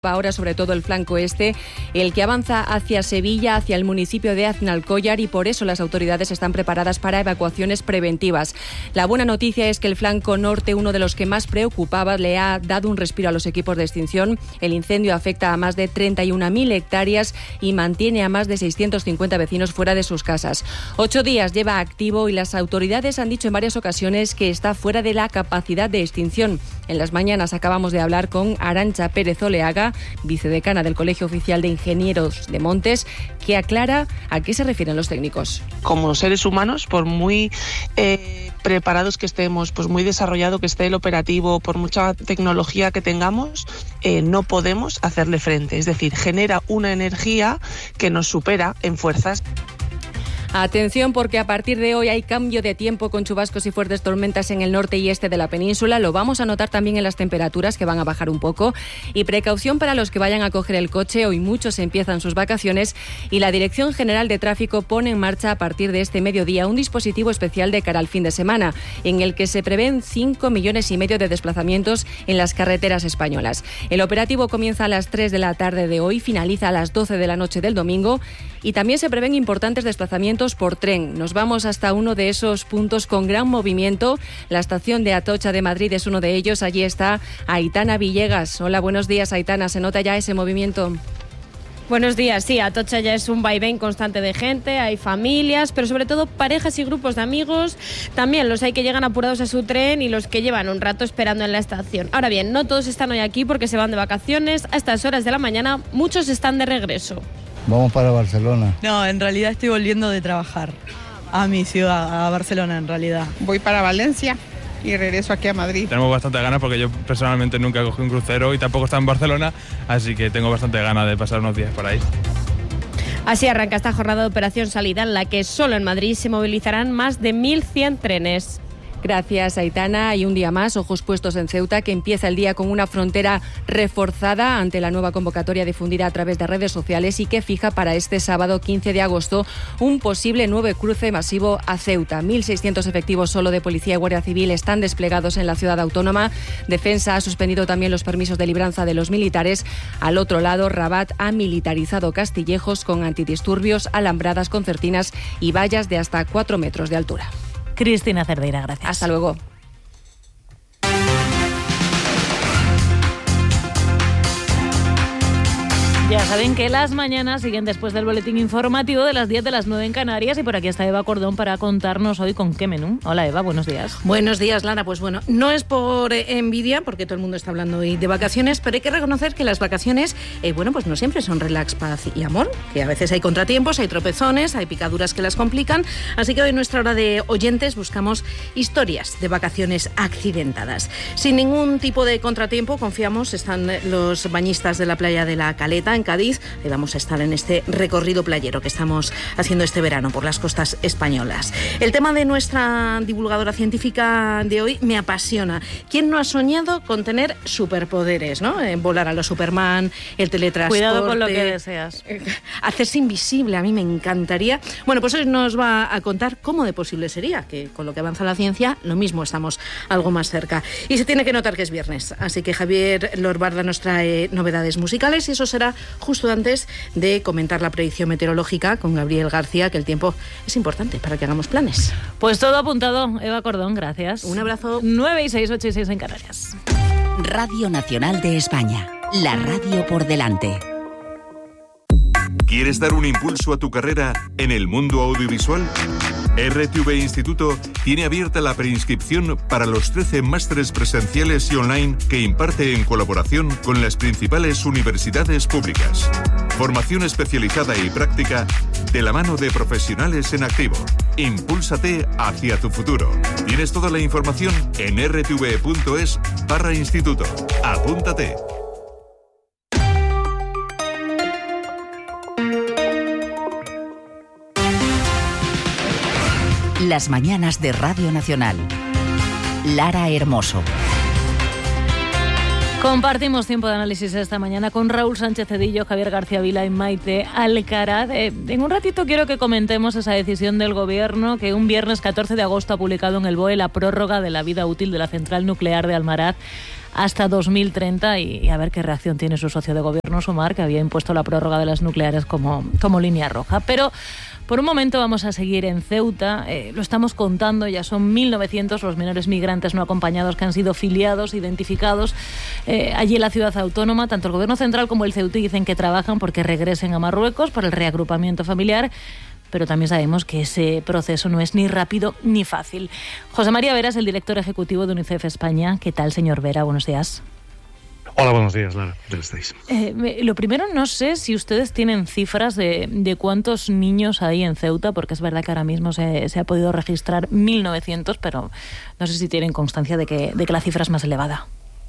Ahora sobre todo el flanco este, el que avanza hacia Sevilla, hacia el municipio de Aznalcóllar, y por eso las autoridades están preparadas para evacuaciones preventivas. La buena noticia es que el flanco norte, uno de los que más preocupaba, le ha dado un respiro a los equipos de extinción. El incendio afecta a más de 31.000 hectáreas y mantiene a más de 650 vecinos fuera de sus casas. 8 días lleva activo y las autoridades han dicho en varias ocasiones que está fuera de la capacidad de extinción. En las mañanas acabamos de hablar con Arantxa Pérez Oleaga, vicedecana del Colegio Oficial de Ingenieros de Montes, que aclara a qué se refieren los técnicos. Como seres humanos, por muy preparados que estemos, pues muy desarrollado que esté el operativo, por mucha tecnología que tengamos, no podemos hacerle frente. Es decir, genera una energía que nos supera en fuerzas. Atención, porque a partir de hoy hay cambio de tiempo con chubascos y fuertes tormentas en el norte y este de la península. Lo vamos a notar también en las temperaturas, que van a bajar un poco. Y precaución para los que vayan a coger el coche. Hoy muchos empiezan sus vacaciones y la Dirección General de Tráfico pone en marcha a partir de este mediodía un dispositivo especial de cara al fin de semana, en el que se prevén 5,5 millones de desplazamientos en las carreteras españolas. El operativo comienza a las 3 de la tarde de hoy, finaliza a las 12 de la noche del domingo, y también se prevén importantes desplazamientos por tren. Nos vamos hasta uno de esos puntos con gran movimiento. La estación de Atocha de Madrid es uno de ellos. Allí está Aitana Villegas. Hola, buenos días, Aitana. ¿Se nota ya ese movimiento? Buenos días, sí, Atocha ya es un vaivén constante de gente, hay familias, pero sobre todo parejas y grupos de amigos. También los hay que llegan apurados a su tren y los que llevan un rato esperando en la estación. Ahora bien, no todos están hoy aquí porque se van de vacaciones. A estas horas de la mañana muchos están de regreso. Vamos para Barcelona. No, en realidad estoy volviendo de trabajar a mi ciudad, a Barcelona en realidad. Voy para Valencia y regreso aquí a Madrid. Tenemos bastante ganas porque yo personalmente nunca cogí un crucero y tampoco está en Barcelona, así que tengo bastante ganas de pasar unos días por ahí. Así arranca esta jornada de operación salida en la que solo en Madrid se movilizarán más de 1.100 trenes. Gracias, Aitana. Y un día más, ojos puestos en Ceuta, que empieza el día con una frontera reforzada ante la nueva convocatoria difundida a través de redes sociales y que fija para este sábado 15 de agosto un posible nuevo cruce masivo a Ceuta. 1.600 efectivos solo de Policía y Guardia Civil están desplegados en la ciudad autónoma. Defensa ha suspendido también los permisos de libranza de los militares. Al otro lado, Rabat ha militarizado Castillejos con antidisturbios, alambradas, concertinas y vallas de hasta 4 metros de altura. Cristina Cerdeira, gracias. Hasta luego. Ya saben que las mañanas siguen después del boletín informativo de las 10 de las 9 en Canarias, y por aquí está Eva Cordón para contarnos hoy con qué menú. Hola Eva, buenos días. Buenos días, Lara. Pues bueno, no es por envidia, porque todo el mundo está hablando hoy de vacaciones, pero hay que reconocer que las vacaciones, pues no siempre son relax, paz y amor, que a veces hay contratiempos, hay tropezones, hay picaduras que las complican, así que hoy en nuestra hora de oyentes buscamos historias de vacaciones accidentadas. Sin ningún tipo de contratiempo, confiamos, están los bañistas de la playa de La Caleta, en Cádiz. Ahí vamos a estar en este recorrido playero que estamos haciendo este verano por las costas españolas. El tema de nuestra divulgadora científica de hoy me apasiona. ¿Quién no ha soñado con tener superpoderes, ¿no? Volar a los Superman, el teletransporte. Cuidado con lo que deseas. Hacerse invisible, a mí me encantaría. Bueno, pues hoy nos va a contar cómo de posible sería, que con lo que avanza la ciencia, lo mismo, estamos algo más cerca. Y se tiene que notar que es viernes, así que Javier Lorbarda nos trae novedades musicales y eso será justo antes de comentar la predicción meteorológica con Gabriel García, que el tiempo es importante para que hagamos planes. Pues todo apuntado, Eva Cordón, gracias. Un abrazo. 9 y 6, 8 y 6 en Canarias. Radio Nacional de España, la radio por delante. ¿Quieres dar un impulso a tu carrera en el mundo audiovisual? RTV Instituto tiene abierta la preinscripción para los 13 másteres presenciales y online que imparte en colaboración con las principales universidades públicas. Formación especializada y práctica de la mano de profesionales en activo. Impúlsate hacia tu futuro. Tienes toda la información en rtv.es/instituto. Apúntate. Las mañanas de Radio Nacional. Lara Hermoso. Compartimos tiempo de análisis esta mañana con Raúl Sánchez Cedillo, Javier García Vila y Maite Alcaraz. En un ratito quiero que comentemos esa decisión del Gobierno que un viernes 14 de agosto ha publicado en el BOE la prórroga de la vida útil de la central nuclear de Almaraz hasta 2030 y a ver qué reacción tiene su socio de gobierno, Sumar, que había impuesto la prórroga de las nucleares como línea roja. Pero por un momento vamos a seguir en Ceuta. Lo estamos contando, ya son 1.900 los menores migrantes no acompañados que han sido filiados, identificados allí en la ciudad autónoma. Tanto el gobierno central como el ceutí dicen que trabajan porque regresen a Marruecos para el reagrupamiento familiar, pero también sabemos que ese proceso no es ni rápido ni fácil. José María Vera es el director ejecutivo de UNICEF España. ¿Qué tal, señor Vera? Buenos días. Hola, buenos días, Lara. ¿Cómo estáis? Lo primero, no sé si ustedes tienen cifras de cuántos niños hay en Ceuta, porque es verdad que ahora mismo se ha podido registrar 1.900, pero no sé si tienen constancia de que la cifra es más elevada.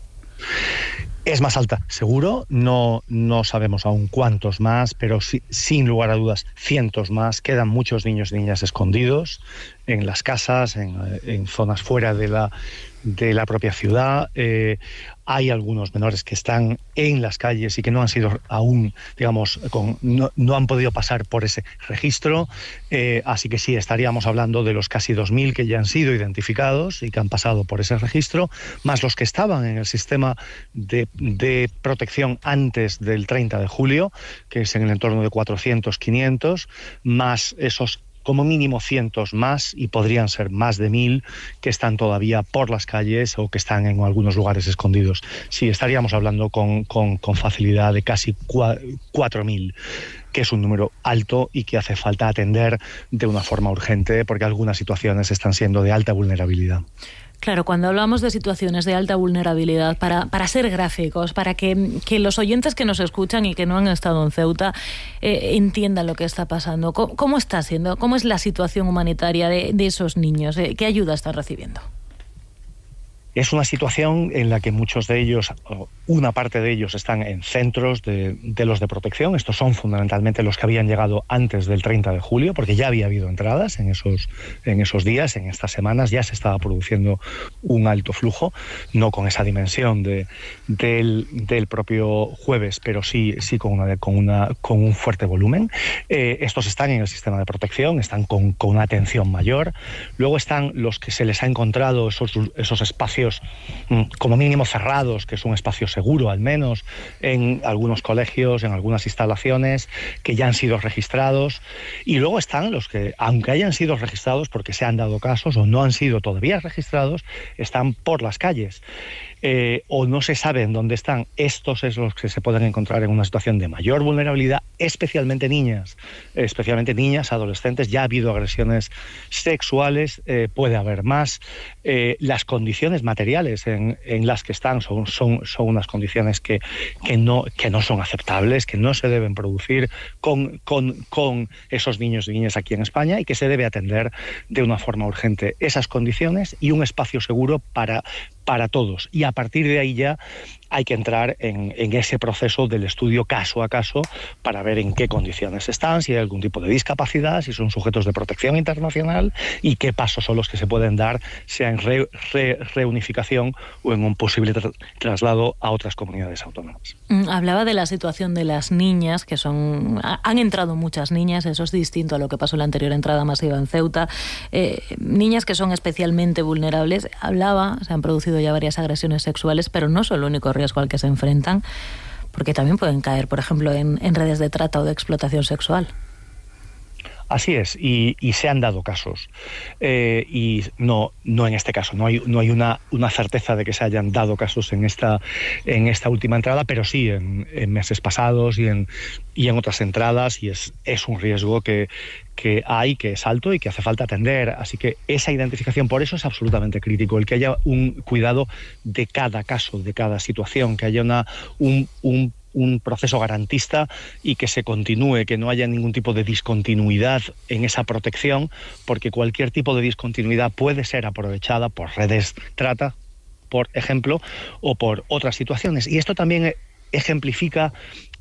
Es más alta, seguro. No sabemos aún cuántos más, pero sí, sin lugar a dudas, cientos más. Quedan muchos niños y niñas escondidos en las casas, en zonas fuera de la propia ciudad. Hay algunos menores que están en las calles y que no han sido aún, digamos, no han podido pasar por ese registro. Así que sí, estaríamos hablando de los casi 2.000 que ya han sido identificados y que han pasado por ese registro, más los que estaban en el sistema de protección antes del 30 de julio, que es en el entorno de 400, 500, más esos como mínimo cientos más, y podrían ser más de 1.000 que están todavía por las calles o que están en algunos lugares escondidos. Sí, estaríamos hablando con facilidad de casi 4.000, que es un número alto y que hace falta atender de una forma urgente porque algunas situaciones están siendo de alta vulnerabilidad. Claro, cuando hablamos de situaciones de alta vulnerabilidad, para ser gráficos, para que los oyentes que nos escuchan y que no han estado en Ceuta entiendan lo que está pasando, ¿cómo está siendo? ¿Cómo es la situación humanitaria de esos niños? ¿Qué ayuda están recibiendo? Es una situación en la que muchos de ellos, una parte de ellos, están en centros de los de protección. Estos son fundamentalmente los que habían llegado antes del 30 de julio, porque ya había habido entradas en esos días, en estas semanas. Ya se estaba produciendo un alto flujo, no con esa dimensión del propio jueves, pero sí con un fuerte volumen. Estos están en el sistema de protección, están con una atención mayor. Luego están los que se les ha encontrado esos espacios como mínimo cerrados, que es un espacio seguro al menos, en algunos colegios, en algunas instalaciones que ya han sido registrados. Y luego están los que, aunque hayan sido registrados porque se han dado casos o no han sido todavía registrados, están por las calles. O no se sabe en dónde están. Estos es los que se pueden encontrar en una situación de mayor vulnerabilidad, especialmente niñas, adolescentes. Ya ha habido agresiones sexuales, puede haber más. Las condiciones materiales en las que están son unas condiciones que no son aceptables, que no se deben producir con esos niños y niñas aquí en España, y que se debe atender de una forma urgente esas condiciones y un espacio seguro para todos. Y a partir de ahí ya hay que entrar en ese proceso del estudio caso a caso para ver en qué condiciones están, si hay algún tipo de discapacidad, si son sujetos de protección internacional y qué pasos son los que se pueden dar, sea en reunificación o en un posible traslado a otras comunidades autónomas. Hablaba de la situación de las niñas, que han entrado muchas niñas, eso es distinto a lo que pasó en la anterior entrada masiva en Ceuta. Niñas que son especialmente vulnerables. Se han producido ya varias agresiones sexuales, pero no son el único riesgo al que se enfrentan, porque también pueden caer, por ejemplo, en redes de trata o de explotación sexual. Así es, y se han dado casos. Y no en este caso, no hay una certeza de que se hayan dado casos en esta última entrada, pero sí en meses pasados y en otras entradas, y es un riesgo que es alto y que hace falta atender. Así que esa identificación, por eso es absolutamente crítico, el que haya un cuidado de cada caso, de cada situación, que haya un proceso garantista y que se continúe, que no haya ningún tipo de discontinuidad en esa protección, porque cualquier tipo de discontinuidad puede ser aprovechada por redes trata, por ejemplo, o por otras situaciones. Y esto también ejemplifica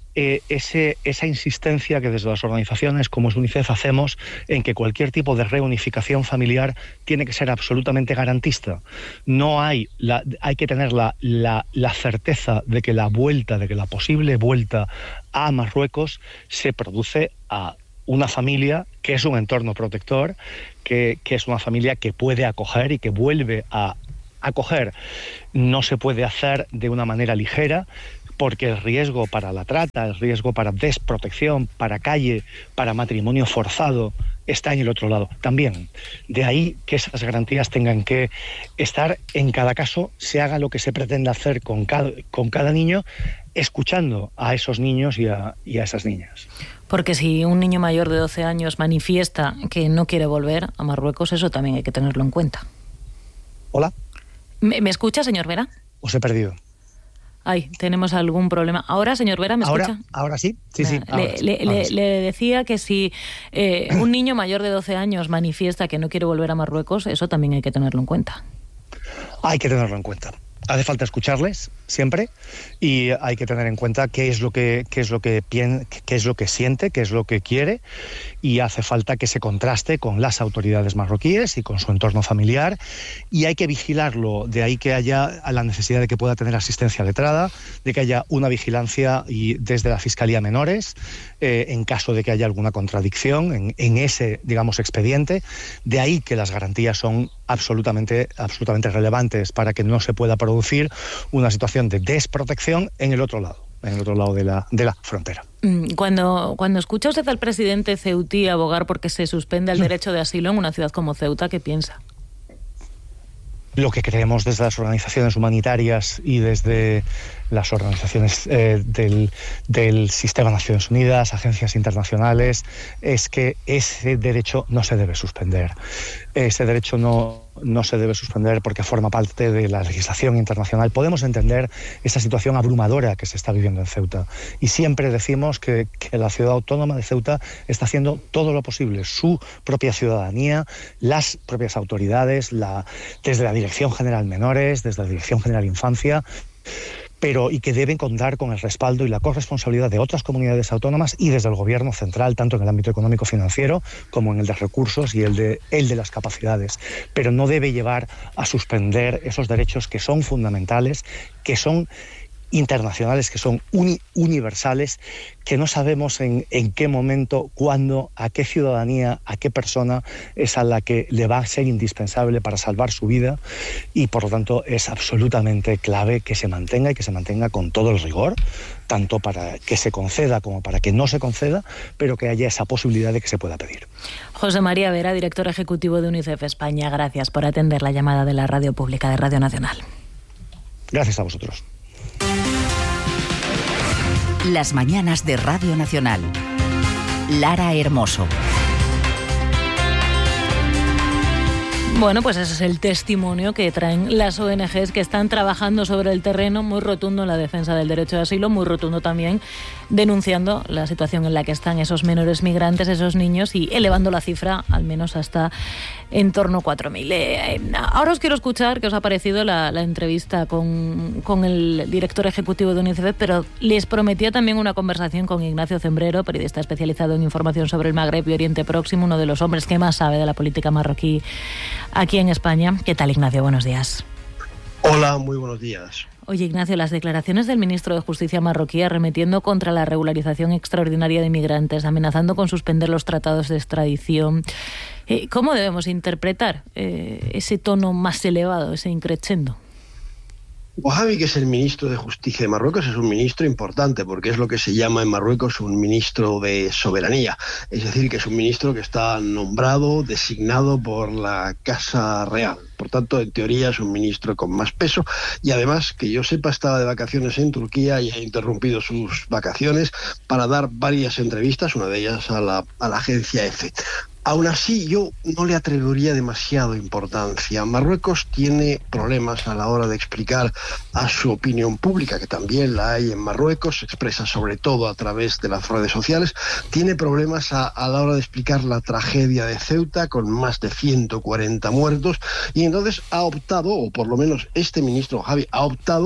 esa insistencia que desde las organizaciones como es UNICEF hacemos en que cualquier tipo de reunificación familiar tiene que ser absolutamente garantista. Hay que tener la certeza de que la posible vuelta a Marruecos se produce a una familia que es un entorno protector, que es una familia que puede acoger y que vuelve a acoger no se puede hacer de una manera ligera, porque el riesgo para la trata, el riesgo para desprotección, para calle, para matrimonio forzado, está en el otro lado también. De ahí que esas garantías tengan que estar en cada caso, se haga lo que se pretende hacer con cada niño, escuchando a esos niños y a esas niñas. Porque si un niño mayor de 12 años manifiesta que no quiere volver a Marruecos, eso también hay que tenerlo en cuenta. ¿Hola? ¿Me escucha, señor Vera? Os he perdido. Ay, tenemos algún problema. ¿Ahora, señor Vera, me escucha? Ahora sí. Sí. Le decía que si un niño mayor de 12 años manifiesta que no quiere volver a Marruecos, eso también hay que tenerlo en cuenta. Hay que tenerlo en cuenta. Hace falta escucharles siempre y hay que tener en cuenta qué es lo que siente, qué es lo que quiere, y hace falta que se contraste con las autoridades marroquíes y con su entorno familiar, y hay que vigilarlo. De ahí que haya la necesidad de que pueda tener asistencia letrada, de que haya una vigilancia y desde la Fiscalía Menores en caso de que haya alguna contradicción en ese, digamos, expediente. De ahí que las garantías son absolutamente relevantes para que no se pueda producir una situación de desprotección en el otro lado de la frontera. Cuando escucha usted al presidente ceutí abogar porque se suspenda el derecho de asilo en una ciudad como Ceuta, ¿qué piensa? Lo que creemos desde las organizaciones humanitarias y desde las organizaciones del Sistema de Naciones Unidas, agencias internacionales, es que ese derecho no se debe suspender. Ese derecho no se debe suspender porque forma parte de la legislación internacional. Podemos entender esa situación abrumadora que se está viviendo en Ceuta, y siempre decimos que la ciudad autónoma de Ceuta está haciendo todo lo posible, su propia ciudadanía, las propias autoridades, desde la Dirección General Menores, desde la Dirección General Infancia, y que deben contar con el respaldo y la corresponsabilidad de otras comunidades autónomas y desde el gobierno central, tanto en el ámbito económico-financiero como en el de recursos y el de las capacidades. Pero no debe llevar a suspender esos derechos que son fundamentales, que son internacionales, que son universales, que no sabemos en qué momento, cuándo, a qué ciudadanía, a qué persona es a la que le va a ser indispensable para salvar su vida, y por lo tanto es absolutamente clave que se mantenga, y que se mantenga con todo el rigor, tanto para que se conceda como para que no se conceda, pero que haya esa posibilidad de que se pueda pedir. José María Vera, director ejecutivo de UNICEF España, gracias por atender la llamada de la Radio Pública de Radio Nacional. Gracias a vosotros. Las mañanas de Radio Nacional. Lara Hermoso. Bueno, pues ese es el testimonio que traen las ONGs que están trabajando sobre el terreno, muy rotundo en la defensa del derecho de asilo, muy rotundo también denunciando la situación en la que están esos menores migrantes, esos niños, y elevando la cifra al menos hasta en torno a 4.000. Ahora os quiero escuchar qué os ha parecido la entrevista con el director ejecutivo de UNICEF, pero les prometía también una conversación con Ignacio Zembrero, periodista especializado en información sobre el Magreb y Oriente Próximo, uno de los hombres que más sabe de la política marroquí aquí en España. ¿Qué tal, Ignacio? Buenos días. Hola, muy buenos días. Oye, Ignacio, las declaraciones del ministro de Justicia marroquí arremetiendo contra la regularización extraordinaria de inmigrantes, amenazando con suspender los tratados de extradición. ¿Cómo debemos interpretar ese tono más elevado, ese increchendo? Wahhabi, que es el ministro de Justicia de Marruecos, es un ministro importante porque es lo que se llama en Marruecos un ministro de soberanía. Es decir, que es un ministro que está nombrado, designado por la Casa Real. Por tanto, en teoría es un ministro con más peso, y además, que yo sepa, estaba de vacaciones en Turquía y ha interrumpido sus vacaciones para dar varias entrevistas, una de ellas a la agencia EFE. Aún así, yo no le atribuiría demasiada importancia. Marruecos tiene problemas a la hora de explicar a su opinión pública, que también la hay en Marruecos, se expresa sobre todo a través de las redes sociales. Tiene problemas a la hora de explicar la tragedia de Ceuta, con más de 140 muertos, y entonces ha optado, o por lo menos este ministro Javi ha optado,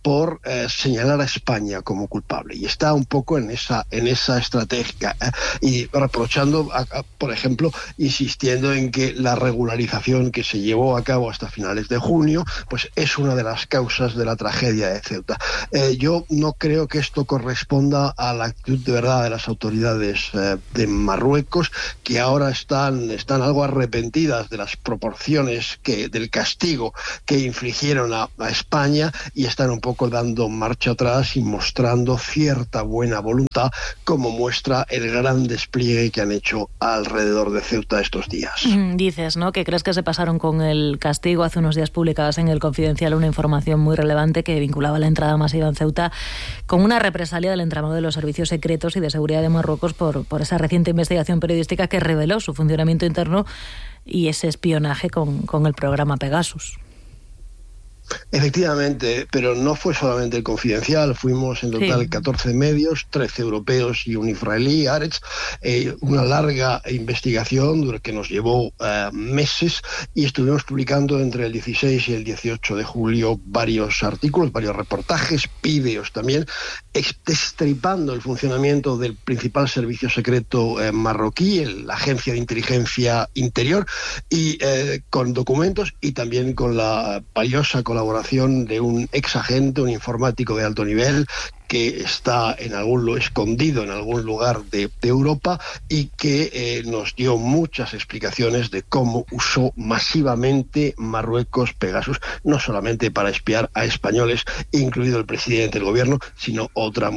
por señalar a España como culpable, y está un poco en esa estrategia, y reprochando, por ejemplo, insistiendo en que la regularización que se llevó a cabo hasta finales de junio pues es una de las causas de la tragedia de Ceuta. Yo no creo que esto corresponda a la actitud de verdad de las autoridades de Marruecos, que ahora están algo arrepentidas de las proporciones del castigo que infligieron a España, y están un poco dando marcha atrás y mostrando cierta buena voluntad, como muestra el gran despliegue que han hecho alrededor de Ceuta estos días. Dices, ¿no?, que crees que se pasaron con el castigo. Hace unos días publicabas en El Confidencial una información muy relevante que vinculaba la entrada masiva en Ceuta con una represalia del entramado de los servicios secretos y de seguridad de Marruecos por esa reciente investigación periodística que reveló su funcionamiento interno y ese espionaje con el programa Pegasus. Efectivamente, pero no fue solamente El Confidencial, fuimos en total 14 medios, 13 europeos y un israelí, Haaretz, una larga investigación que nos llevó meses, y estuvimos publicando entre el 16 y el 18 de julio varios artículos, varios reportajes, vídeos también, destripando el funcionamiento del principal servicio secreto marroquí, la Agencia de Inteligencia Interior, y con documentos y también con la valiosa colaboración de un ex agente, un informático de alto nivel, que está escondido en algún lugar de Europa, y que nos dio muchas explicaciones de cómo usó masivamente Marruecos Pegasus, no solamente para espiar a españoles, incluido el presidente del gobierno, sino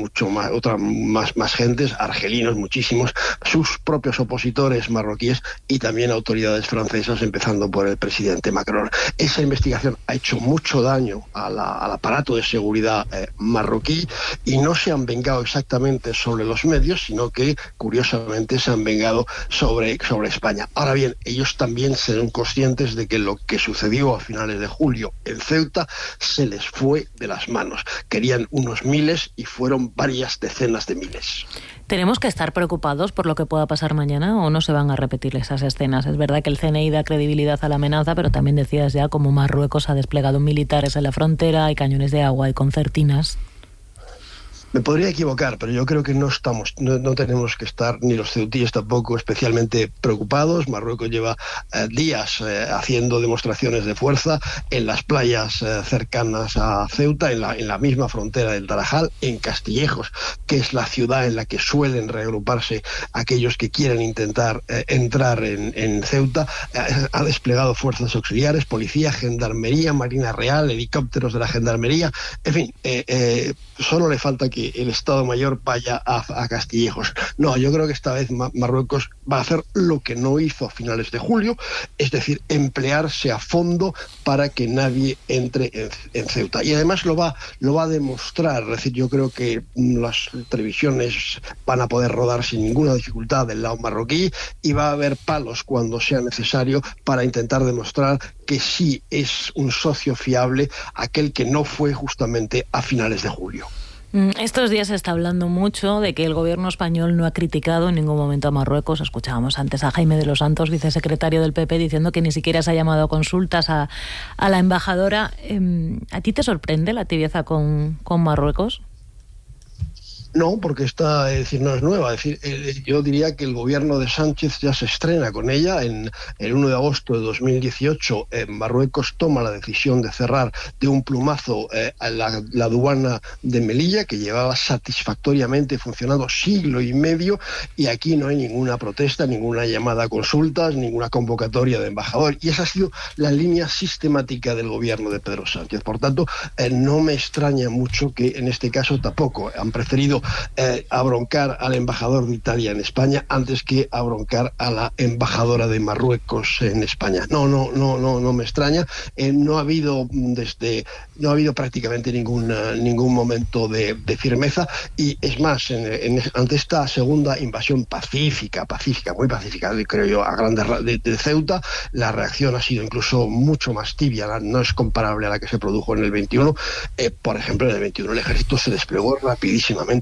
más gentes, argelinos muchísimos, sus propios opositores marroquíes y también autoridades francesas, empezando por el presidente Macron. Esa investigación ha hecho mucho daño al aparato de seguridad marroquí, y no se han vengado exactamente sobre los medios, sino que curiosamente se han vengado sobre España. Ahora bien, ellos también serán conscientes de que lo que sucedió a finales de julio en Ceuta se les fue de las manos. Querían unos miles y fueron varias decenas de miles. ¿Tenemos que estar preocupados por lo que pueda pasar mañana o no se van a repetir esas escenas? Es verdad que el CNI da credibilidad a la amenaza, pero también decías ya cómo Marruecos ha desplegado militares en la frontera, hay cañones de agua y concertinas. Me podría equivocar, pero yo creo que no tenemos que estar, ni los ceutíes tampoco, especialmente preocupados. Marruecos lleva días haciendo demostraciones de fuerza en las playas cercanas a Ceuta, en la misma frontera del Tarajal, en Castillejos, que es la ciudad en la que suelen reagruparse aquellos que quieren intentar entrar en Ceuta. Ha desplegado fuerzas auxiliares, policía, gendarmería, Marina Real, helicópteros de la gendarmería, en fin, solo le falta que el Estado Mayor vaya a Castillejos. No, yo creo que esta vez Marruecos va a hacer lo que no hizo a finales de julio, es decir, emplearse a fondo para que nadie entre en Ceuta. Y además lo va a demostrar. Es decir, yo creo que las televisiones van a poder rodar sin ninguna dificultad del lado marroquí, y va a haber palos cuando sea necesario para intentar demostrar que sí es un socio fiable aquel que no fue justamente a finales de julio. Estos días se está hablando mucho de que el gobierno español no ha criticado en ningún momento a Marruecos. Escuchábamos antes a Jaime de los Santos, vicesecretario del PP, diciendo que ni siquiera se ha llamado a consultas a la embajadora. ¿A ti te sorprende la tibieza con Marruecos? No, porque no es nueva. Es decir, yo diría que el gobierno de Sánchez ya se estrena con ella. En el 1 de agosto de 2018, Marruecos toma la decisión de cerrar de un plumazo la aduana de Melilla, que llevaba satisfactoriamente funcionando siglo y medio, y aquí no hay ninguna protesta, ninguna llamada a consultas, ninguna convocatoria de embajador. Y esa ha sido la línea sistemática del gobierno de Pedro Sánchez. Por tanto, no me extraña mucho que en este caso tampoco han preferido abroncar al embajador de Italia en España antes que abroncar a la embajadora de Marruecos en España. No me extraña. No ha habido prácticamente ningún momento de firmeza, y es más, ante esta segunda invasión pacífica, muy pacífica, creo yo, a grandes de Ceuta, la reacción ha sido incluso mucho más tibia. No es comparable a la que se produjo en el 21. Por ejemplo, en el 21 el ejército se desplegó rapidísimamente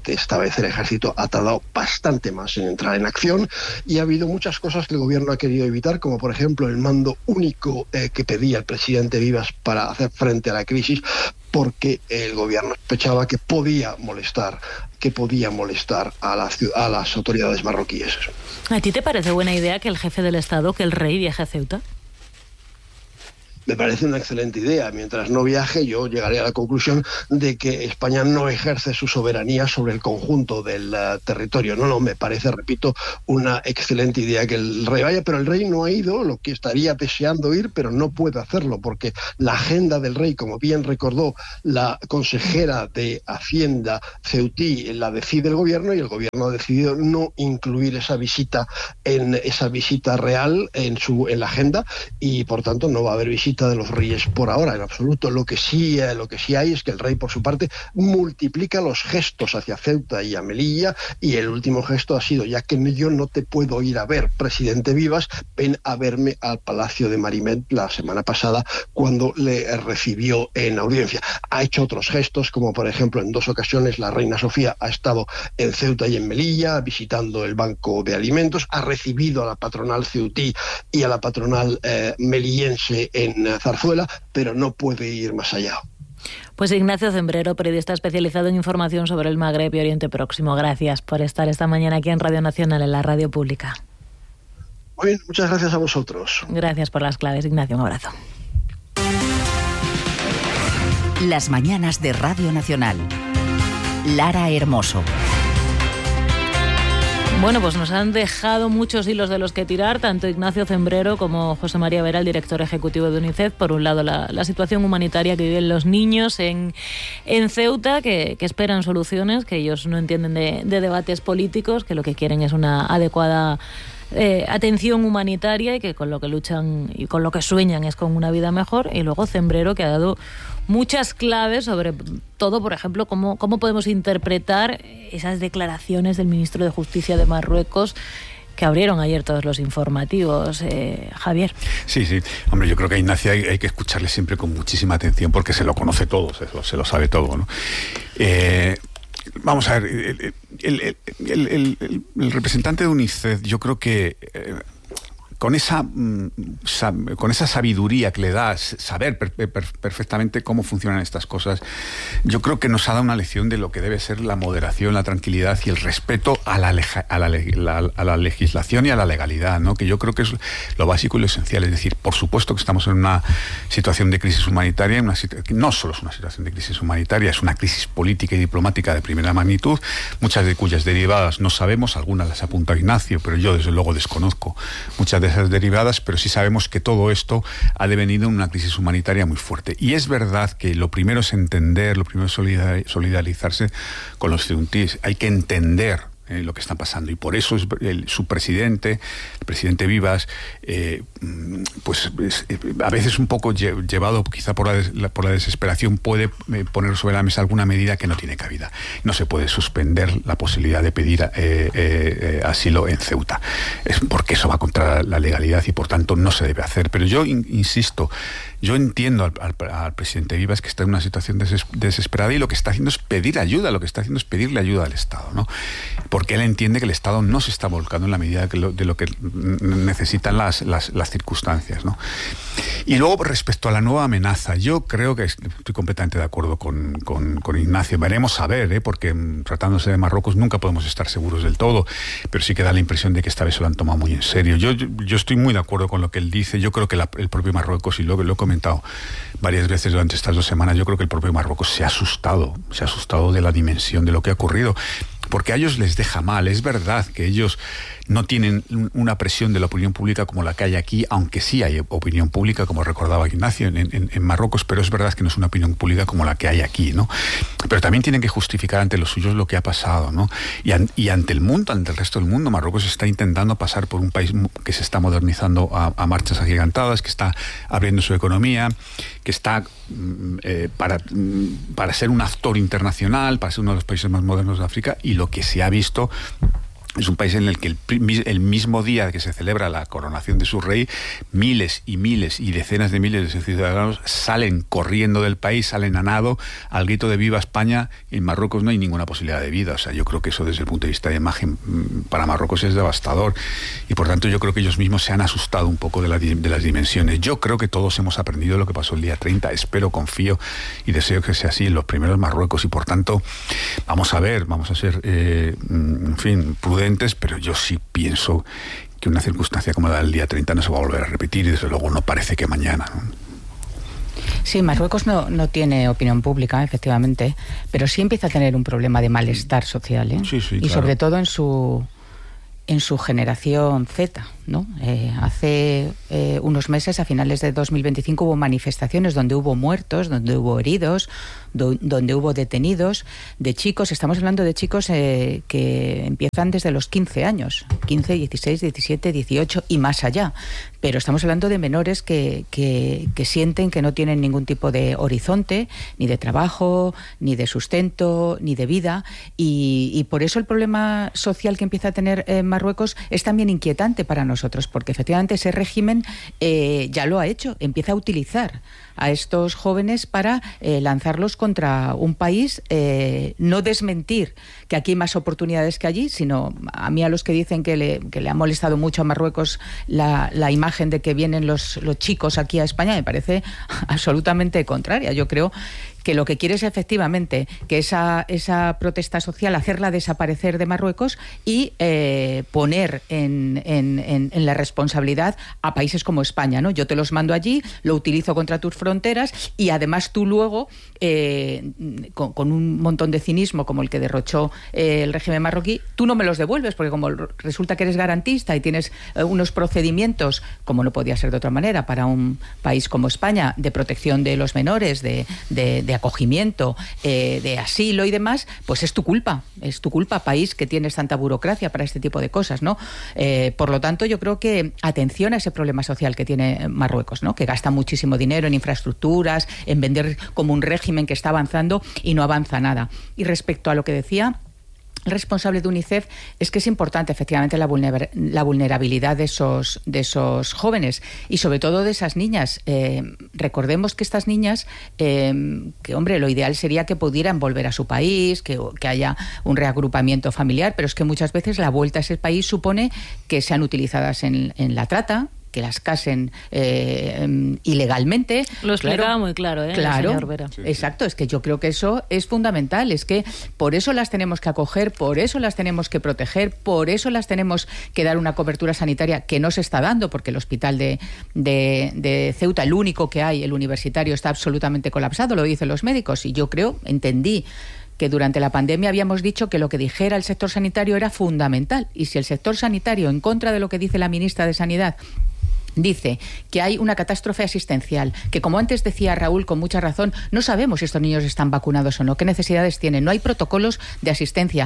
efectivamente esta vez el ejército ha tardado bastante más en entrar en acción y ha habido muchas cosas que el gobierno ha querido evitar, como por ejemplo el mando único que pedía el presidente Vivas para hacer frente a la crisis, porque el gobierno sospechaba que podía molestar a las autoridades marroquíes. ¿A ti te parece buena idea que el jefe del Estado, que el rey, viaje a Ceuta? Me parece una excelente idea. Mientras no viaje, yo llegaré a la conclusión de que España no ejerce su soberanía sobre el conjunto del territorio. No, me parece, repito, una excelente idea que el rey vaya, pero el rey no ha ido, lo que estaría deseando ir, pero no puede hacerlo, porque la agenda del rey, como bien recordó la consejera de Hacienda ceutí, la decide el gobierno, y el gobierno ha decidido no incluir esa visita real en la agenda, y por tanto no va a haber visita de los reyes por ahora, en absoluto. Lo que sí hay es que el rey, por su parte, multiplica los gestos hacia Ceuta y a Melilla, y el último gesto ha sido: ya que yo no te puedo ir a ver, presidente Vivas, ven a verme al Palacio de Marimet la semana pasada, cuando le recibió en audiencia. Ha hecho otros gestos, como por ejemplo en 2 ocasiones la reina Sofía ha estado en Ceuta y en Melilla visitando el Banco de Alimentos, ha recibido a la patronal ceutí y a la patronal melillense en Zarzuela, pero no puede ir más allá. Pues Ignacio Zembrero, periodista especializado en información sobre el Magreb y Oriente Próximo, gracias por estar esta mañana aquí en Radio Nacional, en la radio pública. Muy bien, muchas gracias a vosotros. Gracias por las claves, Ignacio, un abrazo. Las mañanas de Radio Nacional. Lara Hermoso. Bueno, pues nos han dejado muchos hilos de los que tirar, tanto Ignacio Zembrero como José María Vera, el director ejecutivo de UNICEF. Por un lado, la situación humanitaria que viven los niños en Ceuta, que esperan soluciones, que ellos no entienden de debates políticos, que lo que quieren es una adecuada atención humanitaria, y que con lo que luchan y con lo que sueñan es con una vida mejor. Y luego Zembrero, que ha dado muchas claves, sobre todo, por ejemplo, cómo podemos interpretar esas declaraciones del ministro de Justicia de Marruecos, que abrieron ayer todos los informativos. Javier. Sí. Hombre, yo creo que a Ignacio hay que escucharle siempre con muchísima atención, porque se lo conoce todo, se lo sabe todo, ¿no? Vamos a ver, el representante de UNICEF, yo creo que con esa sabiduría que le da saber perfectamente cómo funcionan estas cosas, yo creo que nos ha dado una lección de lo que debe ser la moderación, la tranquilidad y el respeto a la legislación y a la legalidad, ¿no? Que yo creo que es lo básico y lo esencial. Es decir, por supuesto que estamos en una situación de crisis humanitaria, no solo es una situación de crisis humanitaria, es una crisis política y diplomática de primera magnitud, muchas de cuyas derivadas no sabemos, algunas las ha apuntado Ignacio, pero yo desde luego desconozco muchas de esas derivadas, pero sí sabemos que todo esto ha devenido en una crisis humanitaria muy fuerte. Y es verdad que lo primero es entender, lo primero es solidarizarse con los ceutíes. Hay que entender lo que está pasando, y por eso su presidente, el presidente Vivas, a veces un poco llevado quizá por la desesperación, puede poner sobre la mesa alguna medida que no tiene cabida. No se puede suspender la posibilidad de pedir asilo en Ceuta, porque eso va contra la legalidad y por tanto no se debe hacer. Pero yo insisto, yo entiendo al presidente Vivas, que está en una situación desesperada, y lo que está haciendo es pedir ayuda, pedirle ayuda al Estado, ¿no? Porque él entiende que el Estado no se está volcando en la medida de lo que necesitan las circunstancias, ¿no? Y luego, respecto a la nueva amenaza, yo creo que estoy completamente de acuerdo con Ignacio. Veremos a ver, porque tratándose de Marruecos nunca podemos estar seguros del todo, pero sí que da la impresión de que esta vez se lo han tomado muy en serio. Yo estoy muy de acuerdo con lo que él dice. Yo creo que el propio Marruecos, y lo he comentado varias veces durante estas 2 semanas, yo creo que el propio Marruecos se ha asustado de la dimensión de lo que ha ocurrido, porque a ellos les deja mal. Es verdad que ellos no tienen una presión de la opinión pública como la que hay aquí, aunque sí hay opinión pública, como recordaba Ignacio, en Marruecos, pero es verdad que no es una opinión pública como la que hay aquí, ¿no? Pero también tienen que justificar ante los suyos lo que ha pasado, ¿no? Y ante el mundo, ante el resto del mundo, Marruecos está intentando pasar por un país que se está modernizando a marchas agigantadas, que está abriendo su economía, que está para ser un actor internacional, para ser uno de los países más modernos de África, y lo que se ha visto Es un país en el que el mismo día que se celebra la coronación de su rey, miles y decenas de miles de ciudadanos salen corriendo del país, salen a nado al grito de ¡Viva España! En Marruecos no hay ninguna posibilidad de vida. O sea, yo creo que eso desde el punto de vista de imagen para Marruecos es devastador. Y por tanto yo creo que ellos mismos se han asustado un poco de las dimensiones. Yo creo que todos hemos aprendido lo que pasó el día 30. Espero, confío y deseo que sea así en los primeros Marruecos. Y por tanto, vamos a ser, en fin, prudentes, pero yo sí pienso que una circunstancia como la del día 30 no se va a volver a repetir y desde luego no parece que mañana, ¿no? Sí, Marruecos no tiene opinión pública, efectivamente, pero sí empieza a tener un problema de malestar social, ¿eh? Sí, y claro. Sobre todo en su generación Z, ¿no? Hace unos meses, a finales de 2025, hubo manifestaciones donde hubo muertos, donde hubo heridos, donde hubo detenidos de chicos. Estamos hablando de chicos que empiezan desde los 15 años, 15, 16, 17, 18 y más allá. Pero estamos hablando de menores que sienten que no tienen ningún tipo de horizonte, ni de trabajo, ni de sustento, ni de vida. Y por eso el problema social que empieza a tener Marruecos es también inquietante para nosotros, porque efectivamente ese régimen ya lo ha hecho, empieza a utilizar a estos jóvenes para lanzarlos contra un país, no desmentir que aquí hay más oportunidades que allí, sino a mí a los que dicen que le ha molestado mucho a Marruecos la imagen de que vienen los chicos aquí a España, me parece absolutamente contraria. Yo creo que lo que quiere es efectivamente que esa protesta social, hacerla desaparecer de Marruecos y poner en la responsabilidad a países como España, ¿no? Yo te los mando allí, lo utilizo contra tus fronteras y además tú luego, con un montón de cinismo como el que derrochó el régimen marroquí, tú no me los devuelves, porque como resulta que eres garantista y tienes unos procedimientos, como no podía ser de otra manera, para un país como España, de protección de los menores, de acogimiento, de asilo y demás, pues es tu culpa, país que tienes tanta burocracia para este tipo de cosas, ¿no? Por lo tanto, yo creo que atención a ese problema social que tiene Marruecos, ¿no? Que gasta muchísimo dinero en infraestructuras, en vender como un régimen que está avanzando y no avanza nada. Y respecto a lo que decía el responsable de UNICEF, es que es importante efectivamente la vulnerabilidad de esos jóvenes y sobre todo de esas niñas. Recordemos que estas niñas, que hombre, lo ideal sería que pudieran volver a su país, que haya un reagrupamiento familiar, pero es que muchas veces la vuelta a ese país supone que sean utilizadas en la trata, que las casen ilegalmente. Lo explicaba muy claro, Claro, señor Vera. Exacto, es que yo creo que eso es fundamental, es que por eso las tenemos que acoger, por eso las tenemos que proteger, por eso las tenemos que dar una cobertura sanitaria que no se está dando, porque el hospital de Ceuta, el único que hay, el universitario, está absolutamente colapsado, lo dicen los médicos, y yo entendí que durante la pandemia habíamos dicho que lo que dijera el sector sanitario era fundamental, y si el sector sanitario, en contra de lo que dice la ministra de Sanidad, dice que hay una catástrofe asistencial, que como antes decía Raúl con mucha razón, no sabemos si estos niños están vacunados o no, qué necesidades tienen, no hay protocolos de asistencia,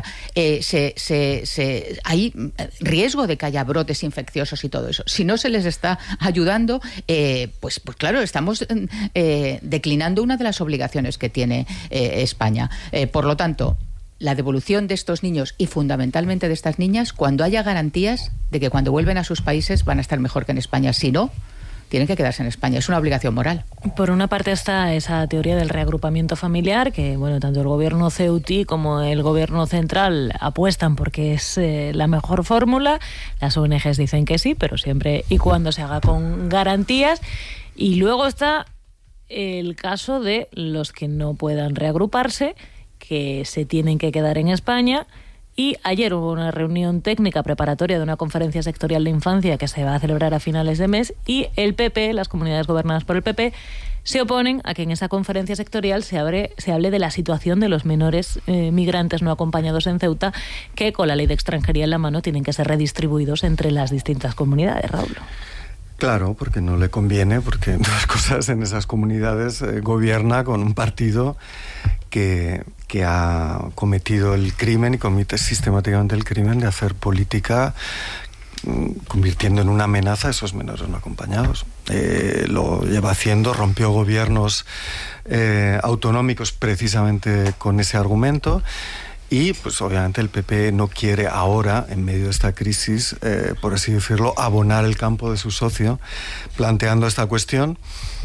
hay riesgo de que haya brotes infecciosos y todo eso. Si no se les está ayudando, pues claro, estamos declinando una de las obligaciones que tiene España. Por lo tanto, la devolución de estos niños y fundamentalmente de estas niñas cuando haya garantías de que cuando vuelven a sus países van a estar mejor que en España. Si no, tienen que quedarse en España. Es una obligación moral. Por una parte está esa teoría del reagrupamiento familiar, que bueno, tanto el gobierno ceutí como el gobierno central apuestan porque es la mejor fórmula. Las ONGs dicen que sí, pero siempre y cuando se haga con garantías. Y luego está el caso de los que no puedan reagruparse, que se tienen que quedar en España. Y ayer hubo una reunión técnica preparatoria de una conferencia sectorial de infancia que se va a celebrar a finales de mes, y el PP, las comunidades gobernadas por el PP, se oponen a que en esa conferencia sectorial se hable de la situación de los menores migrantes no acompañados en Ceuta, que con la ley de extranjería en la mano tienen que ser redistribuidos entre las distintas comunidades. Raúl. Claro, porque no le conviene, porque las cosas en esas comunidades gobierna con un partido que ha cometido el crimen y comete sistemáticamente el crimen de hacer política convirtiendo en una amenaza a esos menores no acompañados. Lo lleva haciendo, rompió gobiernos autonómicos precisamente con ese argumento. y pues obviamente el PP no quiere ahora, en medio de esta crisis, por así decirlo, abonar el campo de su socio, planteando esta cuestión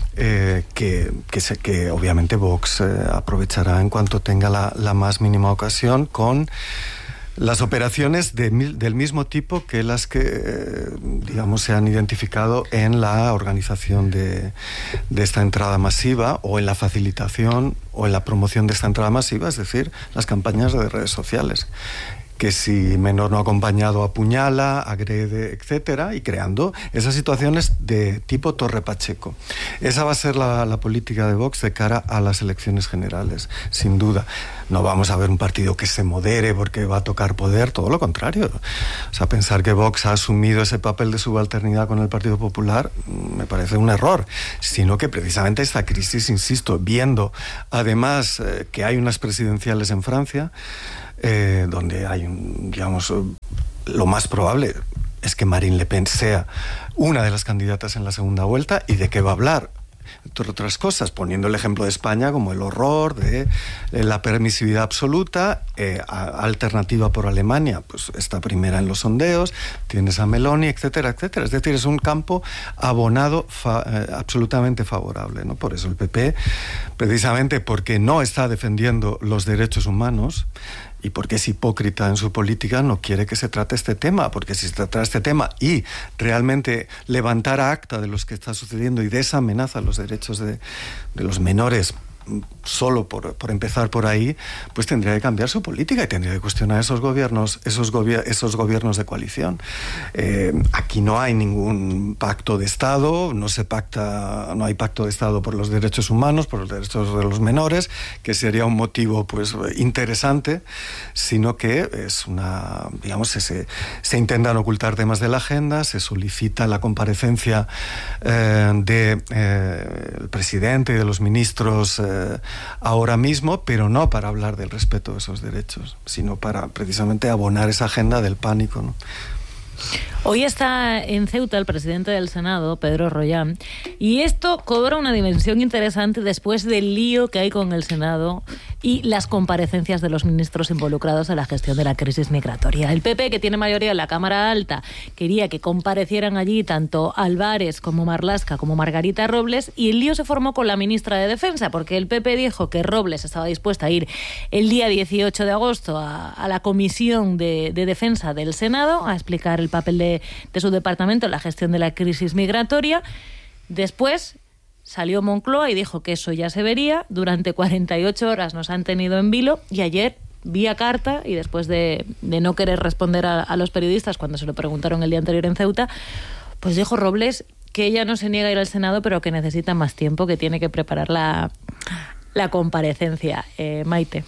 que obviamente Vox aprovechará en cuanto tenga la más mínima ocasión, con las operaciones del mismo tipo que las que, digamos, se han identificado en la organización de esta entrada masiva, o en la facilitación o en la promoción de esta entrada masiva, es decir, las campañas de redes sociales, que si menor no acompañado apuñala, agrede, etcétera, y creando esas situaciones de tipo Torre Pacheco. Esa va a ser la política de Vox de cara a las elecciones generales, sin duda. No vamos a ver un partido que se modere porque va a tocar poder, todo lo contrario. O sea, pensar que Vox ha asumido ese papel de subalternidad con el Partido Popular me parece un error, sino que precisamente esta crisis, insisto, viendo además que hay unas presidenciales en Francia, donde hay digamos, lo más probable es que Marine Le Pen sea una de las candidatas en la segunda vuelta. ¿Y de qué va a hablar? Entre otras cosas, poniendo el ejemplo de España como el horror de la permisividad absoluta, alternativa por Alemania, pues está primera en los sondeos, tienes a Meloni, etcétera, etcétera. Es decir, es un campo abonado absolutamente favorable, ¿no? Por eso el PP, precisamente porque no está defendiendo los derechos humanos, y porque es hipócrita en su política, no quiere que se trate este tema, porque si se trata este tema y realmente levantara acta de lo que está sucediendo y de esa amenaza a los derechos de los menores, solo por empezar por ahí, pues tendría que cambiar su política y tendría que cuestionar esos gobiernos de coalición. Aquí no hay ningún pacto de Estado, no hay pacto de Estado por los derechos humanos, por los derechos de los menores, que sería un motivo pues interesante, sino que es se intentan ocultar temas de la agenda, se solicita la comparecencia del presidente y de los ministros ahora mismo, pero no para hablar del respeto de esos derechos, sino para precisamente abonar esa agenda del pánico, ¿no? Hoy está en Ceuta el presidente del Senado, Pedro Rollán, y esto cobra una dimensión interesante después del lío que hay con el Senado y las comparecencias de los ministros involucrados en la gestión de la crisis migratoria. El PP, que tiene mayoría en la Cámara Alta, quería que comparecieran allí tanto Álvarez como Marlaska como Margarita Robles, y el lío se formó con la ministra de Defensa, porque el PP dijo que Robles estaba dispuesta a ir el día 18 de agosto a la Comisión de Defensa del Senado a explicar el papel de su departamento en la gestión de la crisis migratoria. Después salió Moncloa y dijo que eso ya se vería. Durante 48 horas nos han tenido en vilo, y ayer, vía carta, y después de no querer responder a los periodistas cuando se lo preguntaron el día anterior en Ceuta, pues dijo Robles que ella no se niega a ir al Senado, pero que necesita más tiempo, que tiene que preparar la comparecencia. Maite.